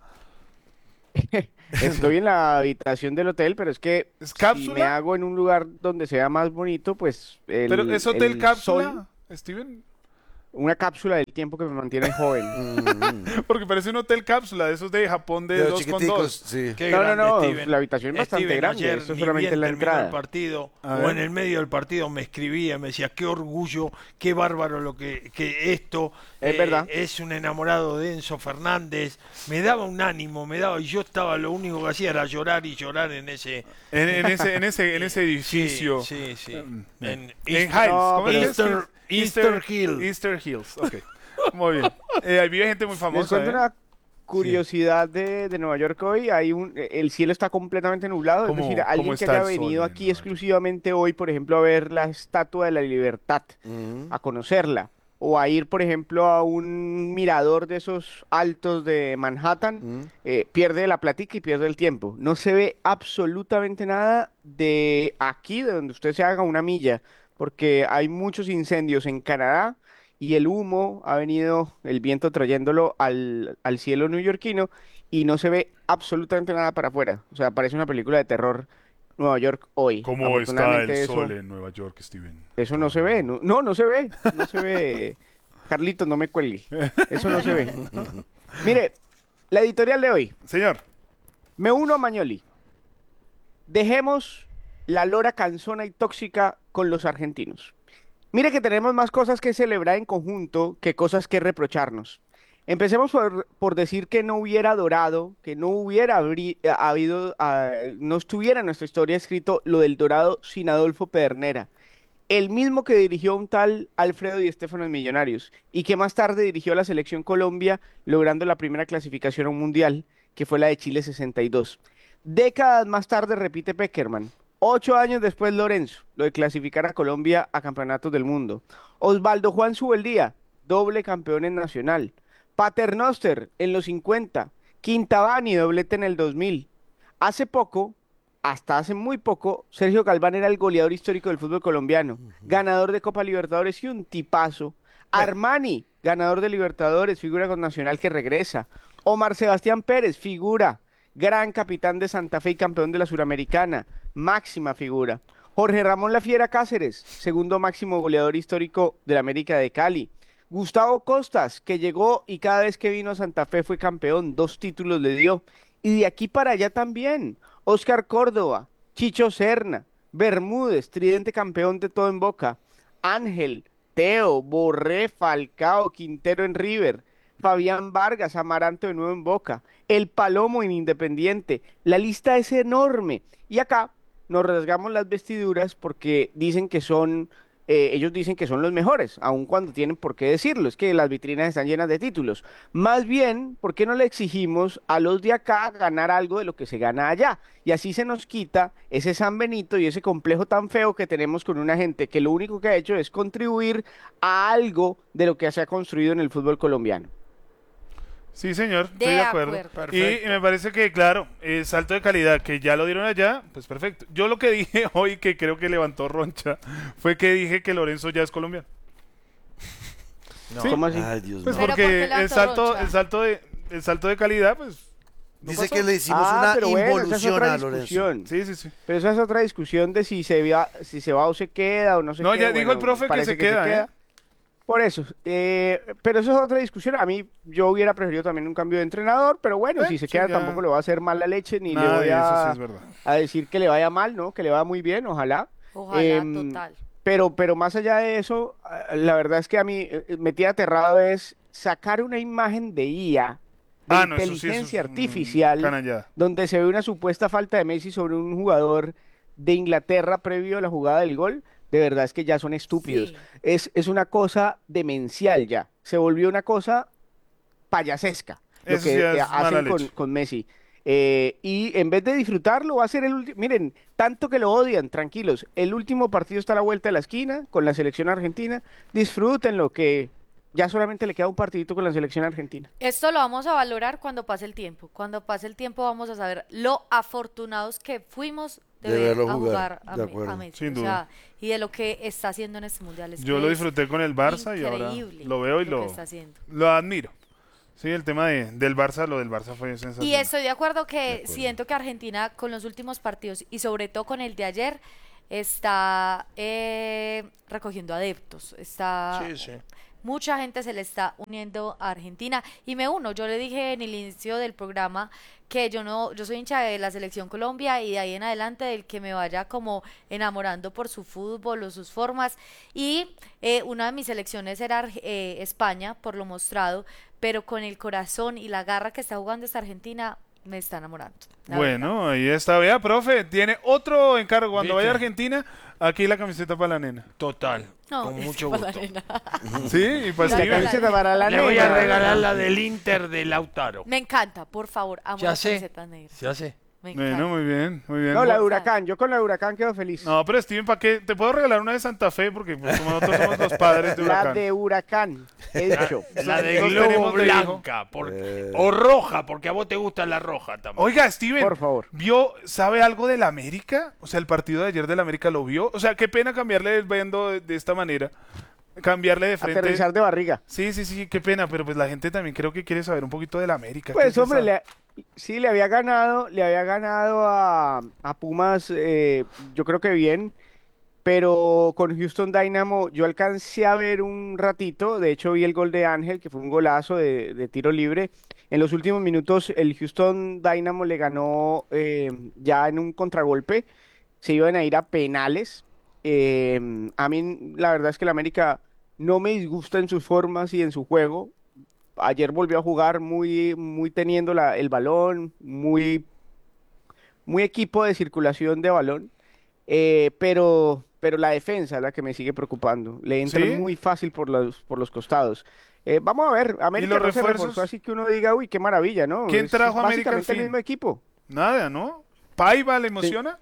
estoy en la habitación del hotel, pero es que ¿Es si cápsula? me hago en un lugar donde sea más bonito, pues ¿Pero es hotel el cápsula, sol, Steven? una cápsula del tiempo que me mantiene joven. Porque parece un hotel cápsula, de esos de Japón de De los 2 con chiquiticos, 2. sí. Qué No, grande, no, Steven. la habitación es bastante Steven, grande, ayer, esto es ni solamente bien la terminó entrada. el partido, A o ver. en el medio del partido me escribía, me decía, qué orgullo, qué bárbaro lo que esto, Es verdad. es un enamorado de Enzo Fernández, me daba un ánimo, y yo estaba, lo único que hacía era llorar y llorar en ese... En ese edificio. Sí, sí. En East- Hills. No, ¿Cómo es que es? Easter Hill. Easter Hills, ok. Muy bien. Ahí vive gente muy Les famosa, cuento ¿eh? una curiosidad de Nueva York hoy. El cielo está completamente nublado. Es ¿Cómo- decir, cómo alguien que está haya el sol venido en aquí Nueva York? exclusivamente hoy, por ejemplo, a ver la Estatua de la Libertad, a conocerla, o a ir, por ejemplo, a un mirador de esos altos de Manhattan, pierde la plática y pierde el tiempo. No se ve absolutamente nada de aquí, de donde usted se haga una milla, porque hay muchos incendios en Canadá y el humo ha venido, el viento trayéndolo al cielo neoyorquino y no se ve absolutamente nada para afuera. O sea, parece una película de terror Nueva York hoy. ¿Cómo está el Afortunadamente sol en Nueva York, Steven? eso no se ve. No se ve. No se ve. Carlitos, no me cuelgue. Eso no se ve. Mire, la editorial de hoy. Señor. Me uno a Mañoli. Dejemos la lora cansona y tóxica con los argentinos. Mire que tenemos más cosas que celebrar en conjunto que cosas que reprocharnos. Empecemos por decir que no hubiera Dorado, que no hubiera no estuviera en nuestra historia escrito lo del Dorado sin Adolfo Pedernera, el mismo que dirigió un tal Alfredo Di Stéfano en Millonarios y que más tarde dirigió a la selección Colombia logrando la primera clasificación a un mundial, que fue la de Chile 62. Décadas más tarde repite Peckerman. 8 años después Lorenzo, lo de clasificar a Colombia a campeonatos del mundo. Osvaldo Juan Subeldía, doble campeón en Nacional. Paternoster en los 50. Quintabani, doblete en el 2000. Hace poco, hasta hace muy poco, Sergio Galván era el goleador histórico del fútbol colombiano, ganador de Copa Libertadores y un tipazo. Armani, ganador de Libertadores, figura con Nacional que regresa. Omar Sebastián Pérez, figura, gran capitán de Santa Fe y campeón de la Suramericana, máxima figura. Jorge Ramón La Fiera Cáceres, segundo máximo goleador histórico de la América de Cali. Gustavo Costas, que llegó y cada vez que vino a Santa Fe fue campeón, 2 títulos le dio. Y de aquí para allá también. Oscar Córdoba, Chicho Serna, Bermúdez, tridente campeón de todo en Boca. Ángel, Teo, Borré, Falcao, Quintero en River. Fabián Vargas, Amaranto de nuevo en Boca. El Palomo en Independiente. La lista es enorme. Y acá nos rasgamos las vestiduras porque dicen que son... ellos dicen que son los mejores, aun cuando tienen por qué decirlo, es que las vitrinas están llenas de títulos. Más bien, ¿por qué no le exigimos a los de acá ganar algo de lo que se gana allá? Y así se nos quita ese San Benito y ese complejo tan feo que tenemos con una gente que lo único que ha hecho es contribuir a algo de lo que se ha construido en el fútbol colombiano. Sí, señor, De estoy de acuerdo. acuerdo. Y me parece que, claro, salto de calidad, que ya lo dieron allá, pues perfecto. Yo lo que dije hoy, que creo que levantó Roncha, fue que dije que Lorenzo ya es colombiano. Sí. ¿Cómo así? Ay, Dios Pues mío. ¿por qué porque levantó Roncha? el salto de calidad, pues. no Dice pasó. que le hicimos pero una bueno, esa es involución otra a Lorenzo. discusión. Sí, sí, sí. Pero esa es otra discusión de si se va o se queda o no se No, queda. ya dijo el profe que parece se queda, ¿eh? Por eso, pero eso es otra discusión. A mí yo hubiera preferido también un cambio de entrenador, pero bueno, si se sí, queda ya. tampoco le va a hacer mal la leche, ni le Nada, voy eso sí a, es verdad. a decir que le vaya mal, ¿no? Que le vaya muy bien, ojalá. Ojalá, Em, total. Pero más allá de eso, la verdad es que a mí me tiene aterrado es sacar una imagen de IA, de No, eso sí, inteligencia eso es artificial, canallada. donde se ve una supuesta falta de Messi sobre un jugador de Inglaterra previo a la jugada del gol. De verdad es que ya son estúpidos. Sí. Es una cosa demencial ya. Se volvió una cosa payasesca lo Eso sí que es mala hacen leche. con Messi. Y en vez de disfrutarlo, va a ser el último. Miren, tanto que lo odian, tranquilos. El último partido está a la vuelta de la esquina con la selección argentina. Disfrútenlo, que ya solamente le queda un partidito con la selección argentina. Esto lo vamos a valorar cuando pase el tiempo. Cuando pase el tiempo vamos a saber lo afortunados que fuimos de ver verlo a jugar, jugar de acuerdo. a Messi. Sin O duda. sea, y de lo que está haciendo en este mundial. Es Yo que lo es disfruté con el Barça y ahora increíble lo veo y que lo está haciendo. admiro. Sí, el tema del Barça, lo del Barça fue sensacional. Y estoy de acuerdo que siento que Argentina con los últimos partidos y sobre todo con el de ayer está recogiendo adeptos. Mucha gente se le está uniendo a Argentina y me uno. Yo le dije en el inicio del programa que yo soy hincha de la selección Colombia y de ahí en adelante del que me vaya como enamorando por su fútbol o sus formas. Y una de mis selecciones era España, por lo mostrado, pero con el corazón y la garra que está jugando esta Argentina me está enamorando. Bueno, ahí está. Vea, profe, tiene otro encargo. Cuando vaya a Argentina, aquí la camiseta para la nena. Total. No, con es mucho para la gusto. nena. Sí, y para La Steven. camiseta para la Le voy a nena. regalar la del Inter de Lautaro. Me encanta, por favor, amo Ya las sé. camisetas negras. Ya sé. Me encanta. Bueno, muy bien, muy bien. No, la de Huracán. Yo con la de Huracán quedo feliz. No, pero Steven, ¿para qué? Te puedo regalar una de Santa Fe porque pues, como nosotros somos los padres de La Huracán. de Huracán, he dicho. La de Nos globo tenemos de hijo. blanca. O roja, porque a vos te gusta la roja también. Oiga, Steven, Por favor. ¿sabe algo del América? O sea, el partido de ayer del América lo vio. O sea, qué pena cambiarle el vendo de esta manera. Cambiarle de frente. Aterrizar de barriga. Sí, qué pena, pero pues la gente también creo que quiere saber un poquito del América. Pues ¿Qué hombre, piensa? sí le había ganado a Pumas, yo creo que bien, pero con Houston Dynamo yo alcancé a ver un ratito, de hecho vi el gol de Ángel, que fue un golazo de tiro libre. En los últimos minutos el Houston Dynamo le ganó ya en un contragolpe, se iban a ir a penales. A mí la verdad es que el América no me disgusta en sus formas y en su juego. Ayer volvió a jugar muy teniendo el balón, muy equipo de circulación de balón, pero la defensa es la que me sigue preocupando. Le entran ¿Sí? muy fácil por los costados. Vamos a ver, América los no se refuerzos? reforzó, así que uno diga, uy, qué maravilla, ¿no? ¿Quién Es trajo a América al básicamente el fin? mismo equipo. Nada, ¿no? ¿Paiva le emociona?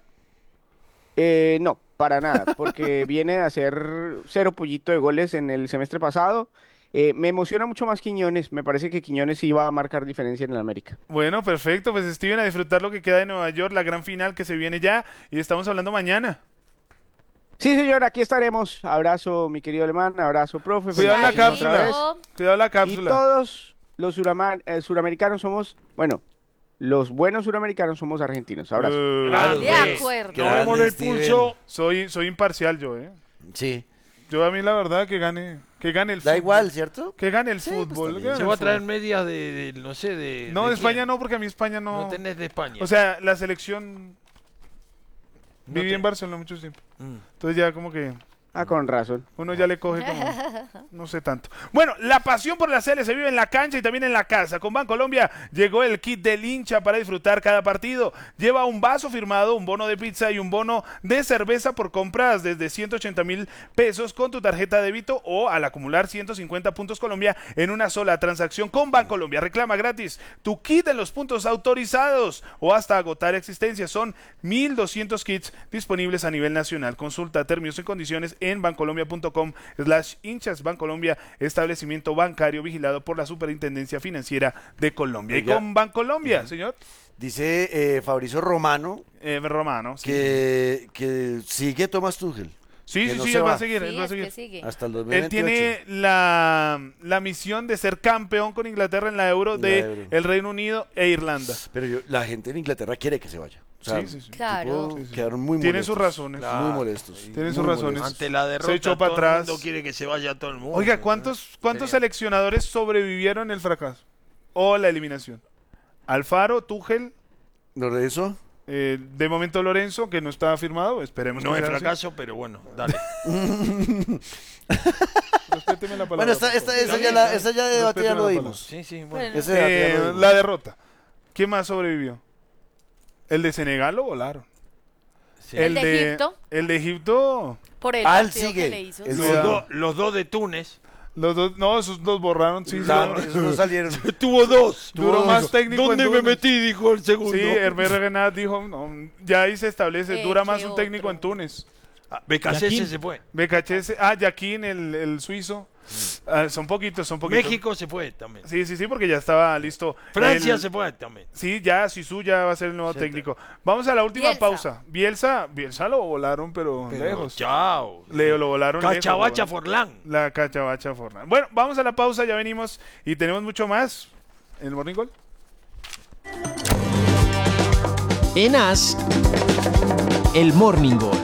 No, para nada, porque viene a hacer 0 pollito de goles en el semestre pasado. Me emociona mucho más Quiñones, me parece que Quiñones sí va a marcar diferencia en el América. Bueno, perfecto. Pues Steven, a disfrutar lo que queda de Nueva York, la gran final que se viene ya. Y estamos hablando mañana. Sí, señor, aquí estaremos. Abrazo, mi querido Alemán, abrazo, profe. Cuidado la Felicidades otra vez. cápsula. Cuidado la Y cápsula. todos los suramericanos somos, bueno, los buenos suramericanos somos argentinos. Abrazo. De acuerdo. Tomemos el pulso. Soy imparcial yo, Sí. Yo a mí la verdad que gane el Da fútbol. igual, ¿cierto? Que gane el Sí, pues, fútbol. también. que gane Se el va a traer fútbol. medias no sé, de... No, ¿de de España quién? no, porque a mí España no. No tenés de España. O sea, la selección. No Viví te- en Barcelona mucho tiempo. Mm. Entonces ya como que Ah, con razón. uno ya le coge como. No sé tanto. Bueno, la pasión por la CL se vive en la cancha y también en la casa. Con Bancolombia llegó el kit del hincha para disfrutar cada partido. Lleva un vaso firmado, un bono de pizza y un bono de cerveza por compras desde 180.000 pesos con tu tarjeta de débito o al acumular 150 puntos Colombia en una sola transacción con Bancolombia. Reclama gratis tu kit en los puntos autorizados o hasta agotar existencias. Son 1.200 kits disponibles a nivel nacional. Consulta términos y condiciones en bancolombia.com/hinchas. Bancolombia, establecimiento bancario vigilado por la Superintendencia Financiera de Colombia. Oiga. Y con Bancolombia, señor Dice Fabrizio Romano Romano. Sí, que sigue Thomas Tuchel. sí, que sí, no sí, se él va va. a seguir. Sí, Él va a es seguir. que sigue. Hasta el Él 2028. tiene la misión de ser campeón con Inglaterra en la Euro La de Euro. el Reino Unido e Irlanda. Pero la gente en Inglaterra quiere que se vaya. O sea, Sí, sí, sí. Claro. tipo, Sí, sí. quedaron muy Tiene molestos. sus razones. Muy molestos. Tiene sus muy razones. molestos. Ante la derrota, Se echó para todo el atrás. mundo quiere que se vaya todo el mundo. Oiga, ¿cuántos Sería- seleccionadores sobrevivieron el fracaso o la eliminación? Alfaro, Tuchel, ¿Lorenzo? de momento Lorenzo, que no estaba firmado, esperemos No que es sea así. fracaso, pero bueno, dale. Respéteme la palabra, Bueno, esa por favor. ya de debate ya Respéteme lo la dimos. Sí, sí, bueno. Bueno. Ese debate ya lo dimos. La derrota. ¿Quién más sobrevivió? ¿El de Senegal lo volaron? Sí. El de Egipto. El de Egipto. Por el Ah, él partido sigue. que le hizo. Él Cuidado. sigue. Los dos de Túnez. Los dos, no, esos los borraron, sí. Esos no salieron. Tuvo dos. Duró más técnico. ¿Dónde en me Túnez. metí? Dijo el segundo. Sí, Hervé Renard dijo, no, ya ahí se establece, dura más un técnico en Túnez. Becasese se fue. Becachese, Yaquín, el suizo. Son poquitos. México se fue también. Sí, porque ya estaba listo. Francia se fue también. Sí, ya Zizou ya va a ser el nuevo técnico. Vamos a la última pausa. Bielsa lo volaron, pero lejos. Chao. Lo volaron Cachabacha lejos. Forlán. La Cachabacha Forlán. Bueno, vamos a la pausa, ya venimos y tenemos mucho más en el Morning Call. En AS, el Morning Call.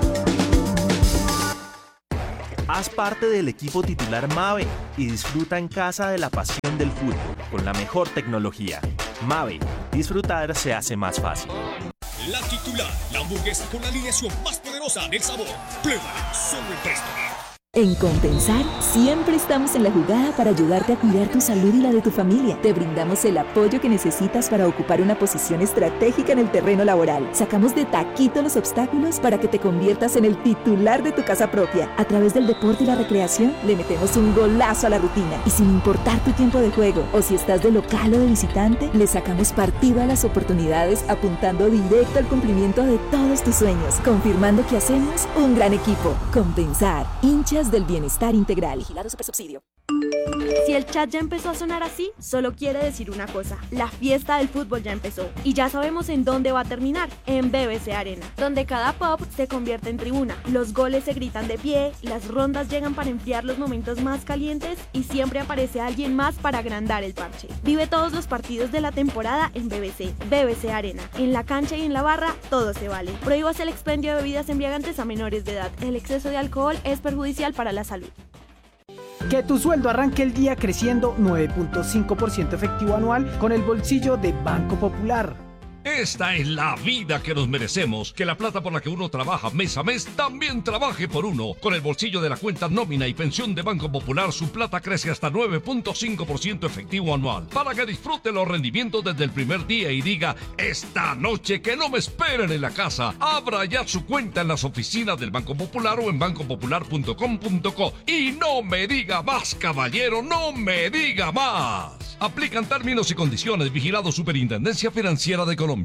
Haz parte del equipo titular Mave y disfruta en casa de la pasión del fútbol con la mejor tecnología. Mave, disfrutar se hace más fácil. La titular, la hamburguesa con la alineación más poderosa del sabor. Pruébala solo en Presto. En Compensar, siempre estamos en la jugada para ayudarte a cuidar tu salud y la de tu familia. Te brindamos el apoyo que necesitas para ocupar una posición estratégica en el terreno laboral. Sacamos de taquito los obstáculos para que te conviertas en el titular de tu casa propia. A través del deporte y la recreación, le metemos un golazo a la rutina. Y sin importar tu tiempo de juego, o si estás de local o de visitante, le sacamos partido a las oportunidades apuntando directo al cumplimiento de todos tus sueños, confirmando que hacemos un gran equipo. Compensar, hinchas del bienestar integral. Vigilado Supersubsidio. Si el chat ya empezó a sonar así, solo quiere decir una cosa: la fiesta del fútbol ya empezó y ya sabemos en dónde va a terminar, en BBC Arena, donde cada pop se convierte en tribuna, los goles se gritan de pie, las rondas llegan para enfriar los momentos más calientes y siempre aparece alguien más para agrandar el parche. Vive todos los partidos de la temporada en BBC Arena, en la cancha y en la barra, todo se vale. Prohíbas el expendio de bebidas embriagantes a menores de edad. El exceso de alcohol es perjudicial para la salud. Que tu sueldo arranque el día creciendo 9.5% efectivo anual con el bolsillo de Banco Popular. Esta es la vida que nos merecemos. Que la plata por la que uno trabaja mes a mes también trabaje por uno. Con el bolsillo de la cuenta nómina y pensión de Banco Popular, su plata crece hasta 9.5% efectivo anual. Para que disfrute los rendimientos desde el primer día y diga: esta noche que no me esperen en la casa. Abra ya su cuenta en las oficinas del Banco Popular o en bancopopular.com.co. Y no me diga más, caballero, no me diga más. Aplican términos y condiciones. Vigilado Superintendencia Financiera de Colombia.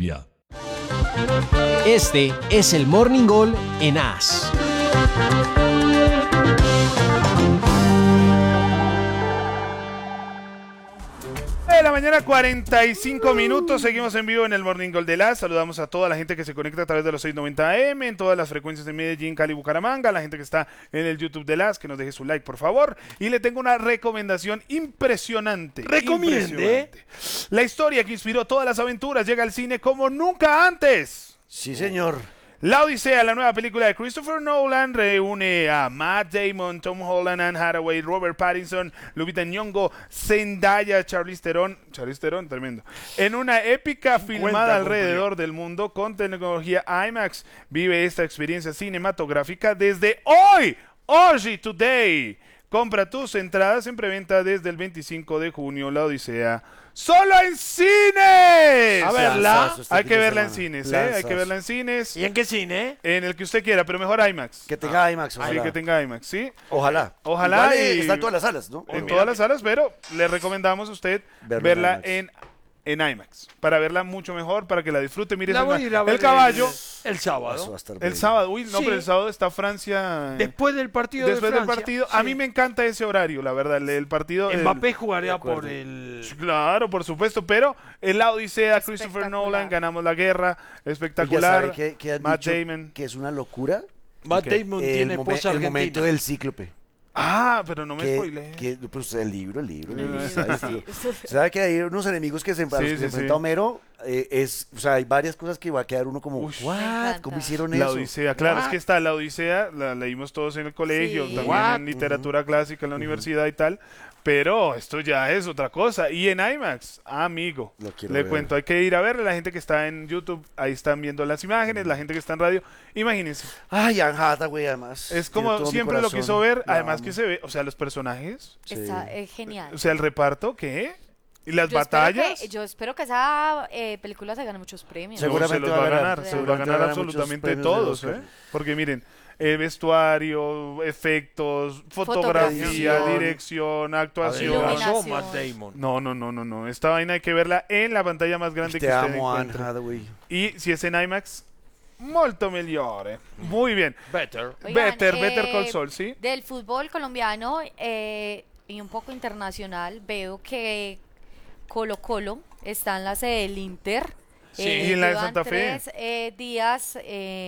Este es el Morning Call en AS. De la mañana, 45 minutos. Seguimos en vivo en el Morning Call de las. Saludamos a toda la gente que se conecta a través de los 690 AM en todas las frecuencias de Medellín, Cali, Bucaramanga. La gente que está en el YouTube de las, que nos deje su like, por favor. Y le tengo una recomendación impresionante. Recomiende. La historia que inspiró todas las aventuras llega al cine como nunca antes. Sí, señor. La Odisea, la nueva película de Christopher Nolan, reúne a Matt Damon, Tom Holland, Anne Hathaway, Robert Pattinson, Lupita Nyong'o, Zendaya, Charlize Theron, tremendo, en una épica filmada alrededor del mundo con tecnología IMAX. Vive esta experiencia cinematográfica desde hoy, today. Compra tus entradas en preventa desde el 25 de junio. La Odisea, ¡solo en cines! A verla. Hay que verla en cines, Hay que verla en cines. ¿Y en qué cine? En el que usted quiera, pero mejor IMAX. Que tenga IMAX, ojalá. Sí, que tenga IMAX, sí. Ojalá. Ojalá. Igual, está en todas las salas, ¿no? En todas las salas, pero le recomendamos a usted verla en IMAX. Para verla mucho mejor, para que la disfrute. Mire, el caballo. El sábado. El sábado. Uy, no, Sí. pero el sábado está Francia. Después del partido Después de del Francia. partido. Sí. A mí me encanta ese horario, la verdad. El partido. Mbappé jugaría por el... Claro, por supuesto. Pero en la Odisea, Christopher Nolan, ganamos la guerra. Espectacular. ¿Qué han Matt dicho Damon. que es una locura? Matt Damon tiene esposa el argentina. momento del cíclope. Ah, pero no me spoilé. Pues el libro. ¿Sabe que hay unos enemigos que se enfrenta a Homero? O sea, hay varias cosas que va a quedar uno como, ¿what? ¿Cómo hicieron La eso? Odisea, claro, es que está la Odisea, la leímos todos en el colegio, Sí. también en literatura clásica en la universidad y tal, pero esto ya es otra cosa. Y en IMAX, amigo, le ver. cuento, hay que ir a verle. La gente que está en YouTube, ahí están viendo las imágenes, la gente que está en radio, imagínense. Ay, Anne Hathaway, además. Es Tiene como todo mi siempre lo corazón. quiso ver, La además amo. que se ve, o sea, los personajes, Está genial. o sea, el reparto, ¿qué? Y las Yo espero batallas. yo espero que esa película se gane muchos premios. No, se los va a ganar, se los va a ganar muchos absolutamente premios de todos, Oscar. Porque miren, vestuario, efectos, fotografía, Fotografía. dirección, actuación. Iluminación. Matt Damon. No. Esta vaina hay que verla en la pantalla más grande que Te usted amo, Anne encuentre. Hathaway. Y si es en IMAX, molto migliore. Muy bien. Better. Oigan, Better Call Saul, ¿sí? Del fútbol colombiano y un poco internacional, veo que Colo Colo está en la sede del Inter. Sí, y en la de llevan Santa Fe. 3 días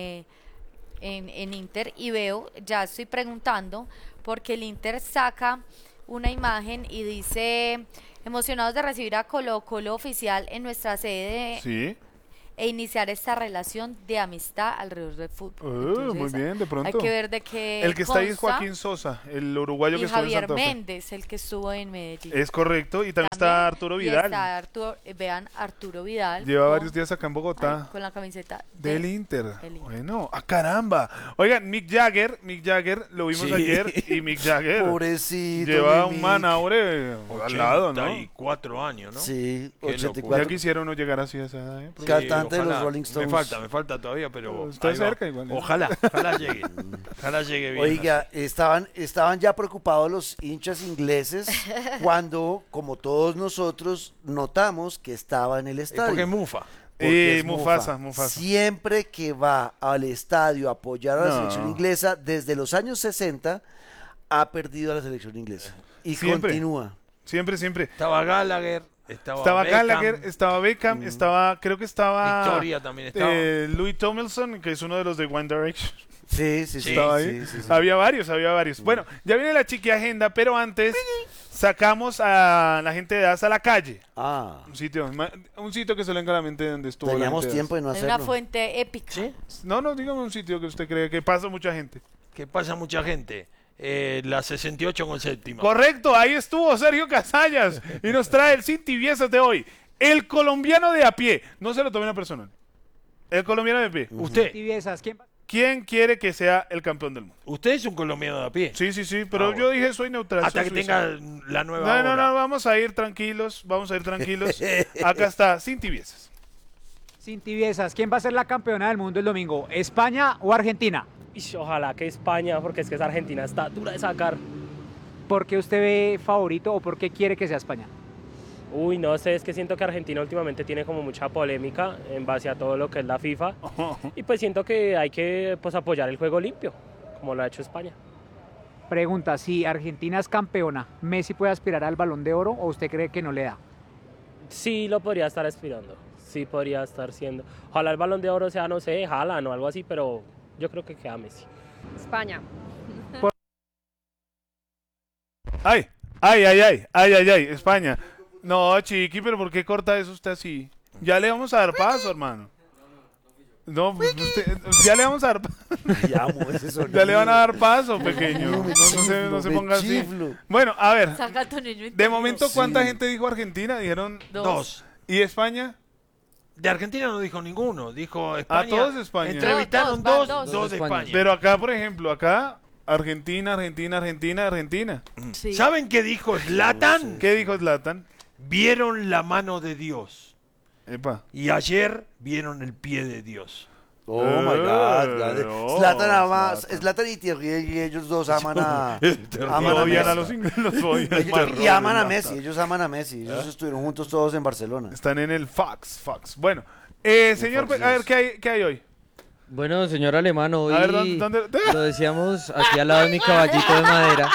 en Inter y veo, ya estoy preguntando, porque el Inter saca una imagen y dice: emocionados de recibir a Colo Colo oficial en nuestra sede Sí. e iniciar esta relación de amistad alrededor del fútbol. Muy bien, de pronto. Hay que ver de qué El que está ahí es consta. Joaquín Sosa, el uruguayo Y que estuvo en Javier Santa Fe. Méndez, el que estuvo en Medellín. Es correcto, y también está Arturo Y Vidal. está vean, Arturo Vidal. Lleva con- varios días acá en Bogotá. con la camiseta Del Inter. el Inter. Bueno, caramba. Oigan, Mick Jagger, lo vimos Sí. ayer, y Mick Jagger Pobrecito, lleva mi un Mick. manaure al lado, ¿no? 84 años, ¿no? Sí, Qué 84. Ya quisiera uno llegar así a esa edad, ¿eh? Cantante de los ojalá. Rolling Stones. Me falta todavía, pero Está ahí va. cerca igual, ¿eh? Ojalá llegue. Ojalá llegue bien. Oiga, estaban ya preocupados los hinchas ingleses cuando, como todos nosotros, notamos que estaba en el estadio. Porque es Mufa. Porque es Mufasa. Siempre que va al estadio a apoyar a la No. selección inglesa, desde los años 60, ha perdido a la selección inglesa. Y Siempre. continúa. Siempre. Estaba Gallagher, Estaba Beckham, Gallagher, estaba Beckham, creo que estaba Victoria también estaba. Louis Tomlinson, que es uno de los de One Direction. Sí. Estaba ahí. sí. Había varios. Bueno, ya viene la chiqui agenda, pero antes sacamos a la gente de DAS a la calle. Ah, Un sitio que se le venga a la mente donde estuvo. la teníamos gente de tiempo de no Es hacerlo. una fuente épica. DAS. No, dígame un sitio que usted cree que pasa mucha gente. Que pasa mucha gente. La 68 con séptima. Correcto, ahí estuvo Sergio Casallas y nos trae el Sin Tibiezas de hoy. El colombiano de a pie. No se lo tomen a personal. El colombiano de a pie. Usted. Tibiezas, ¿Quién quiere que sea el campeón del mundo? Usted es un colombiano de a pie. Sí, pero Ah, bueno. yo dije soy neutral. Hasta soy que suizo. tenga la nueva No, hora. vamos a ir tranquilos. Acá está, Sin Tibiezas. Sin tibiezas, ¿quién va a ser la campeona del mundo el domingo? ¿España o Argentina? Ojalá que España, porque es que esa Argentina está dura de sacar. ¿Por qué usted ve favorito o por qué quiere que sea España? Uy, no sé, es que siento que Argentina últimamente tiene como mucha polémica en base a todo lo que es la FIFA. Y pues siento que hay que apoyar el juego limpio, como lo ha hecho España. Pregunta, si Argentina es campeona, ¿Messi puede aspirar al Balón de Oro o usted cree que no le da? Sí lo podría estar aspirando, sí podría estar siendo. Ojalá el Balón de Oro sea, no sé, Haaland o algo así, pero yo creo que queda Messi. España. Ay, España. No, chiqui, pero ¿por qué corta eso usted así? Ya le vamos a dar paso, hermano. No, ya le vamos a dar Ya le van a dar paso, pequeño. No se ponga así. Bueno, a ver. Saca tu niño De interior. momento, ¿cuánta gente dijo Argentina? Dijeron Dos. ¿Y España? De Argentina no dijo ninguno, dijo España. todos España. Entrevistaron No, dos de España. Pero acá, por ejemplo, Argentina. Sí. ¿Saben qué dijo Zlatan? ¿Qué dijo Zlatan? Vieron la mano de Dios. Epa. Y ayer vieron el pie de Dios. Oh my God. Zlatan y Thierry, y ellos dos aman a los ingleses, los odian. Y aman a Messi, ellos aman a Messi. Ellos estuvieron juntos todos en Barcelona. Están en el Fox. Bueno, señor, a ver, ¿qué hay hoy? Bueno, señor Alemán, hoy A ver, ¿dónde? lo decíamos aquí al lado de mi caballito de madera.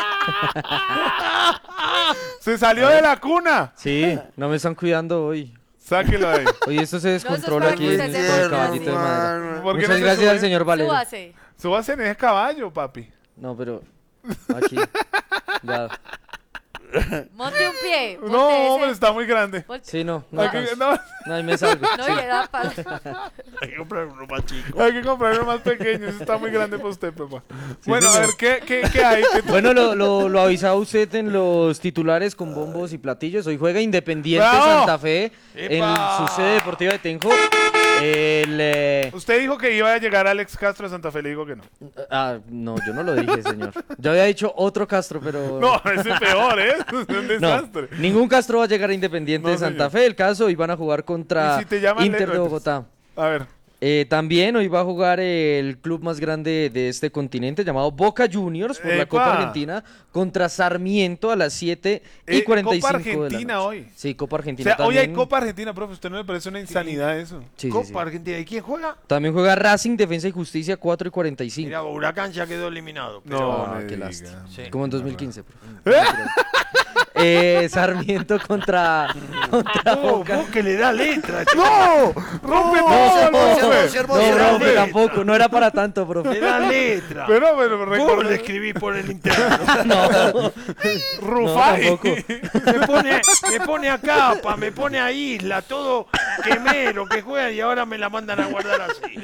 ¡Se salió de la cuna! Sí, no me están cuidando hoy. Sáquelo ahí. Oye, esto se descontrola para aquí que en usted el se caballito de duerma, madera. ¿Por qué Muchas no se gracias sube? al señor Valero. Súbase. Súbase en ese caballo, papi. No, pero aquí. Ya. Monte un pie. No, hombre, está muy grande. Sí, no. Hay que- alcanzo. no. No, ahí me salgo. No, sí. y era para... Hay que comprar uno más chico. Hay que comprar uno más pequeño. Ese está muy grande para usted, papá. Bueno, a ver, ¿qué hay? Bueno, lo avisaba usted en los titulares con bombos y platillos. Hoy juega Independiente ¡Bravo! Santa Fe en ¡Epa! su sede deportiva de Tenjo. Usted dijo que iba a llegar Alex Castro de Santa Fe, le digo que no. No, yo no lo dije, señor. Yo había dicho otro Castro, pero... No, ese es peor, ¿eh? Es un No, desastre. ningún Castro va a llegar a Independiente No, de Santa señor. Fe. El caso, y van a jugar contra ¿Y si te llaman Inter de Leroy? Bogotá. A ver, También hoy va a jugar el club más grande de este continente llamado Boca Juniors por la Copa ¡Epa! Argentina contra Sarmiento a las 7:45 Copa de la Argentina noche. hoy. Sí, Copa O Argentina. sea, hoy hay también. Copa Argentina, profe. ¿Usted no le parece una insanidad eso? Sí, sí, Copa sí. Argentina. ¿Y quién juega? También juega Racing, Defensa y Justicia 4:45. Mira, Huracán ya quedó eliminado. No, Ah, me qué diga. lástima. Sí. Como en 2015. Sarmiento contra Boca. Vos que le da letra. ¡No! ¡Rompe todo, profe! No, profe, tampoco. No era para tanto, profe. Le da letra. Pero Vos recuerda. le escribí por el interno. No. Rufai. No, tampoco. Me pone a Capa, me pone a Isla, todo quemero que juega y ahora me la mandan a guardar así.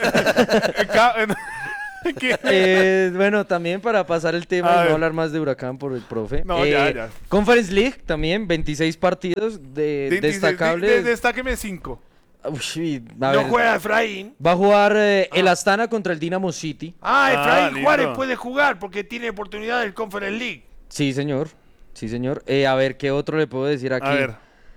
Bueno, también para pasar el tema A y no ver. hablar más de Huracán por el profe. No, ya. Conference League también, 26 partidos destacables. Destáqueme 5. Uy, a No ver, juega Efraín. va a jugar el Astana contra el Dinamo City. Efraín lindo. Juárez puede jugar porque tiene oportunidad del Conference League. Sí, señor. Sí, señor. A ver, ¿qué otro le puedo decir aquí? A ver.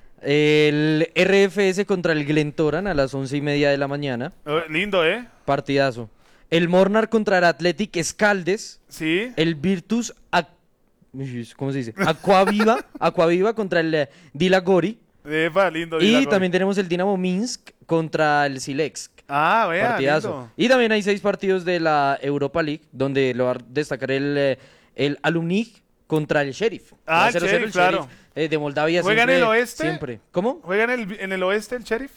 El RFS contra el Glentoran a las 11:30 de la mañana. Lindo, ¿eh? Partidazo. El Mornar contra el Athletic Escaldes. Sí. El Virtus, ¿cómo se dice? Aquaviva contra el Dilagori. Epa, lindo. Y Dilagori. también tenemos el Dinamo Minsk contra el Silex. Ah, vea, Partidazo. lindo. Y también hay 6 partidos de la Europa League, donde lo va a destacar el Alumni contra el Sheriff. Ah, Va el 0-0 Sheriff, claro. De Moldavia. ¿Juega en siempre, el oeste? Siempre. ¿Cómo? ¿Juega en el oeste el Sheriff?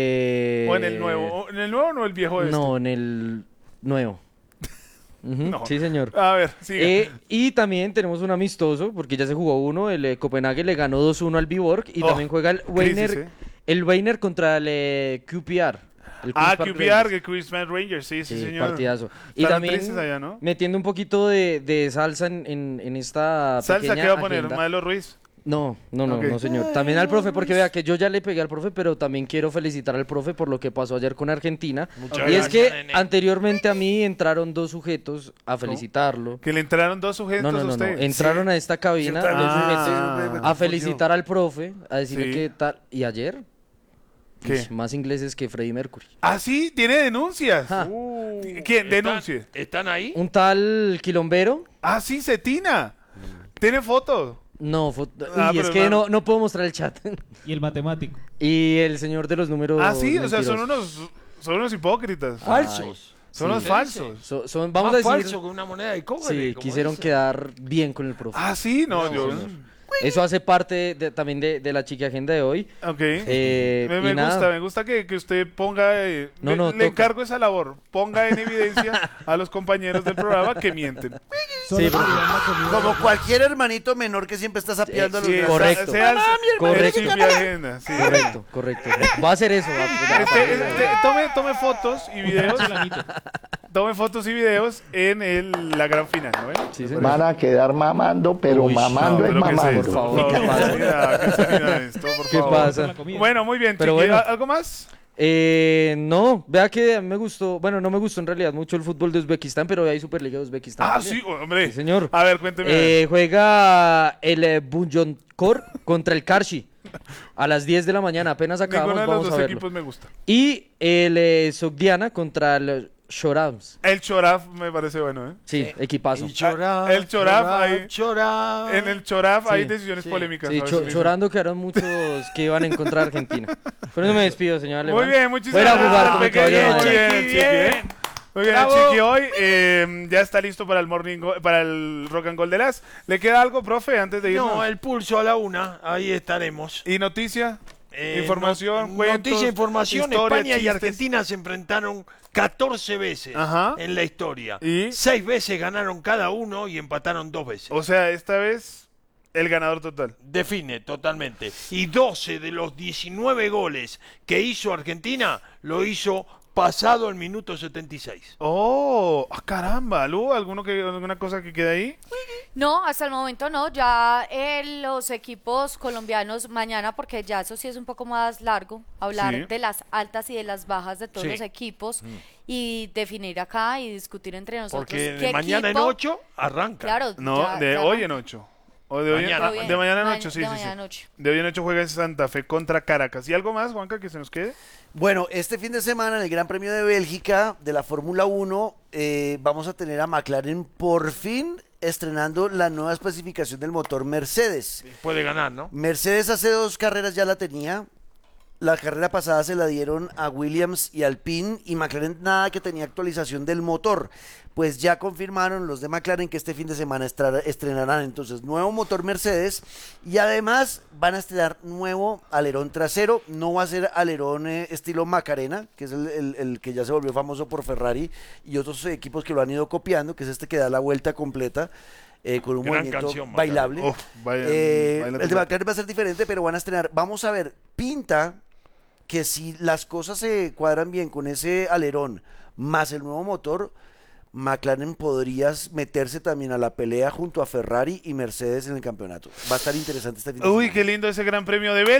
¿O en el nuevo? ¿En el nuevo o no el viejo oeste? No, en el nuevo. Ujú, No. Sí, señor. A ver, sigue. Y también tenemos un amistoso, porque ya se jugó uno. El Copenhague le ganó 2-1 al Viborg. Y también juega el Weiner, crisis, el Weiner contra el QPR. el Queen's Park QPR, Rangers. que Queensland Rangers, sí, señor. Partidazo. Y Están también tristes allá, ¿no? metiendo un poquito de salsa en esta ¿Salsa pequeña qué va a poner? agenda. ¿Maelo Ruiz? No, Ok. no, señor. También al profe, porque vea que yo ya le pegué al profe, pero también quiero felicitar al profe por lo que pasó ayer con Argentina. Muchas Y es gracias, que nene. anteriormente a mí entraron 2 sujetos a felicitarlo. Que le entraron 2 sujetos No, a usted. entraron a esta cabina Sí, dos ah, sujetos a felicitar al profe, a decirle Sí. que tal. ¿Y ayer? ¿Qué? Uy, más ingleses que Freddie Mercury. Ah, sí, tiene denuncias. ¿Quién? Denuncie. ¿Están ahí? Un tal Quilombero. Ah, sí, Cetina. Tiene fotos. No, Ah, y es pero que hermano. no puedo mostrar el chat. Y el matemático. Y el señor de los números. Ah, sí, o sea, mentirosos. son unos hipócritas. Falsos. Son unos sí. falsos. Vamos a Más decir. falso que una moneda de cobre. Sí, como quisieron dice. quedar bien con el profe. Ah, sí, no, yo. Eso hace parte también de la chiqui agenda de hoy. Ok. Y nada. Me gusta que usted ponga. No, no, le toca. encargo esa labor. Ponga en evidencia a los compañeros del programa que mienten. Sí, pero- Como cualquier hermanito menor que siempre está sapeando a los Sí, grandes. correcto. sea- sea- Correcto. chiqui agenda, sí. Correcto. Va a hacer eso. Tome fotos y videos. Tome fotos y videos en la gran final, ¿no ven? Sí, señor. Van a quedar mamando, pero Uy, mamando No, es pero ¿qué es mamando. esto? Por favor, ¿qué pasa? ¿Qué sanidad esto, por ¿Qué favor? pasa? Bueno, muy bien, Pero Chiqui. bueno. ¿Algo más? No, vea que a mí me gustó, bueno, no me gustó en realidad mucho el fútbol de Uzbekistán, pero hay Superliga de Uzbekistán. Ah, también. sí, hombre. Sí, señor. A ver, cuénteme. Juega el Bunyodkor contra el Karshi a las 10 de la mañana, apenas acabamos, Ninguno de los vamos a dos verlo. equipos me gusta. Y el Sogdiana contra el Shorams. El Choraf me parece bueno, ¿eh? Sí, equipazo. Y Choraf, El Choraf ahí. Choraf. En el Choraf hay Sí, decisiones polémicas. Sí, a veces dicen. chorando quedaron muchos que iban en contra de Argentina. Con eso me despido, señor Alemán. Muy bien, muchísimas Voy a ir a jugar gracias, con el pequeño. caballero. Muy bien, Chiqui, Chiqui, bien. ¿eh? Muy bien, Bravo. Chiqui, hoy ya está listo para el para el Rock and Gold de las. ¿Le queda algo, profe, antes de irnos? No, el pulso a la 1, ahí estaremos. ¿Y noticia? Información, cuentos, Noticia, información. historia, España y chistes. Argentina se enfrentaron 14 veces Ajá. en la historia. ¿Y? 6 veces ganaron cada uno y empataron 2 veces. O sea, esta vez el ganador total. Define totalmente. Y 12 de los 19 goles que hizo Argentina lo hizo pasado el minuto 76. Oh, caramba, Lu, ¿alguna cosa que quede ahí? No, hasta el momento no. Ya los equipos colombianos mañana, porque ya eso sí es un poco más largo, hablar Sí. de las altas y de las bajas de todos Sí. los equipos y definir acá y discutir entre nosotros Porque qué de mañana equipo, en 8 arranca. Claro, No, ya- de ya hoy arranca. en 8. O de hoy Mañana. de mañana Ma- noche, sí, de sí, mañana sí. noche. De hoy en noche juega en Santa Fe contra Caracas. ¿Y algo más, Juanca, que se nos quede? Bueno, este fin de semana en el Gran Premio de Bélgica de la Fórmula 1 vamos a tener a McLaren por fin estrenando la nueva especificación del motor Mercedes. Puede ganar, ¿no? Mercedes hace 2 carreras ya la tenía. La carrera pasada se la dieron a Williams y Alpine y McLaren nada que tenía actualización del motor. Pues ya confirmaron los de McLaren que este fin de semana estrenarán entonces nuevo motor Mercedes y además van a estrenar nuevo alerón trasero. No va a ser alerón estilo Macarena, que es el que ya se volvió famoso por Ferrari y otros equipos que lo han ido copiando, que es este que da la vuelta completa. Con un Gran movimiento canción, bailable. Uf, baila El de total. McLaren va a ser diferente, pero van a estrenar. Vamos a ver, pinta que si las cosas se cuadran bien con ese alerón más el nuevo motor, McLaren podría meterse también a la pelea junto a Ferrari y Mercedes en el campeonato. Va a estar interesante este fin de semana. Uy, qué lindo ese Gran Premio de Bélgica.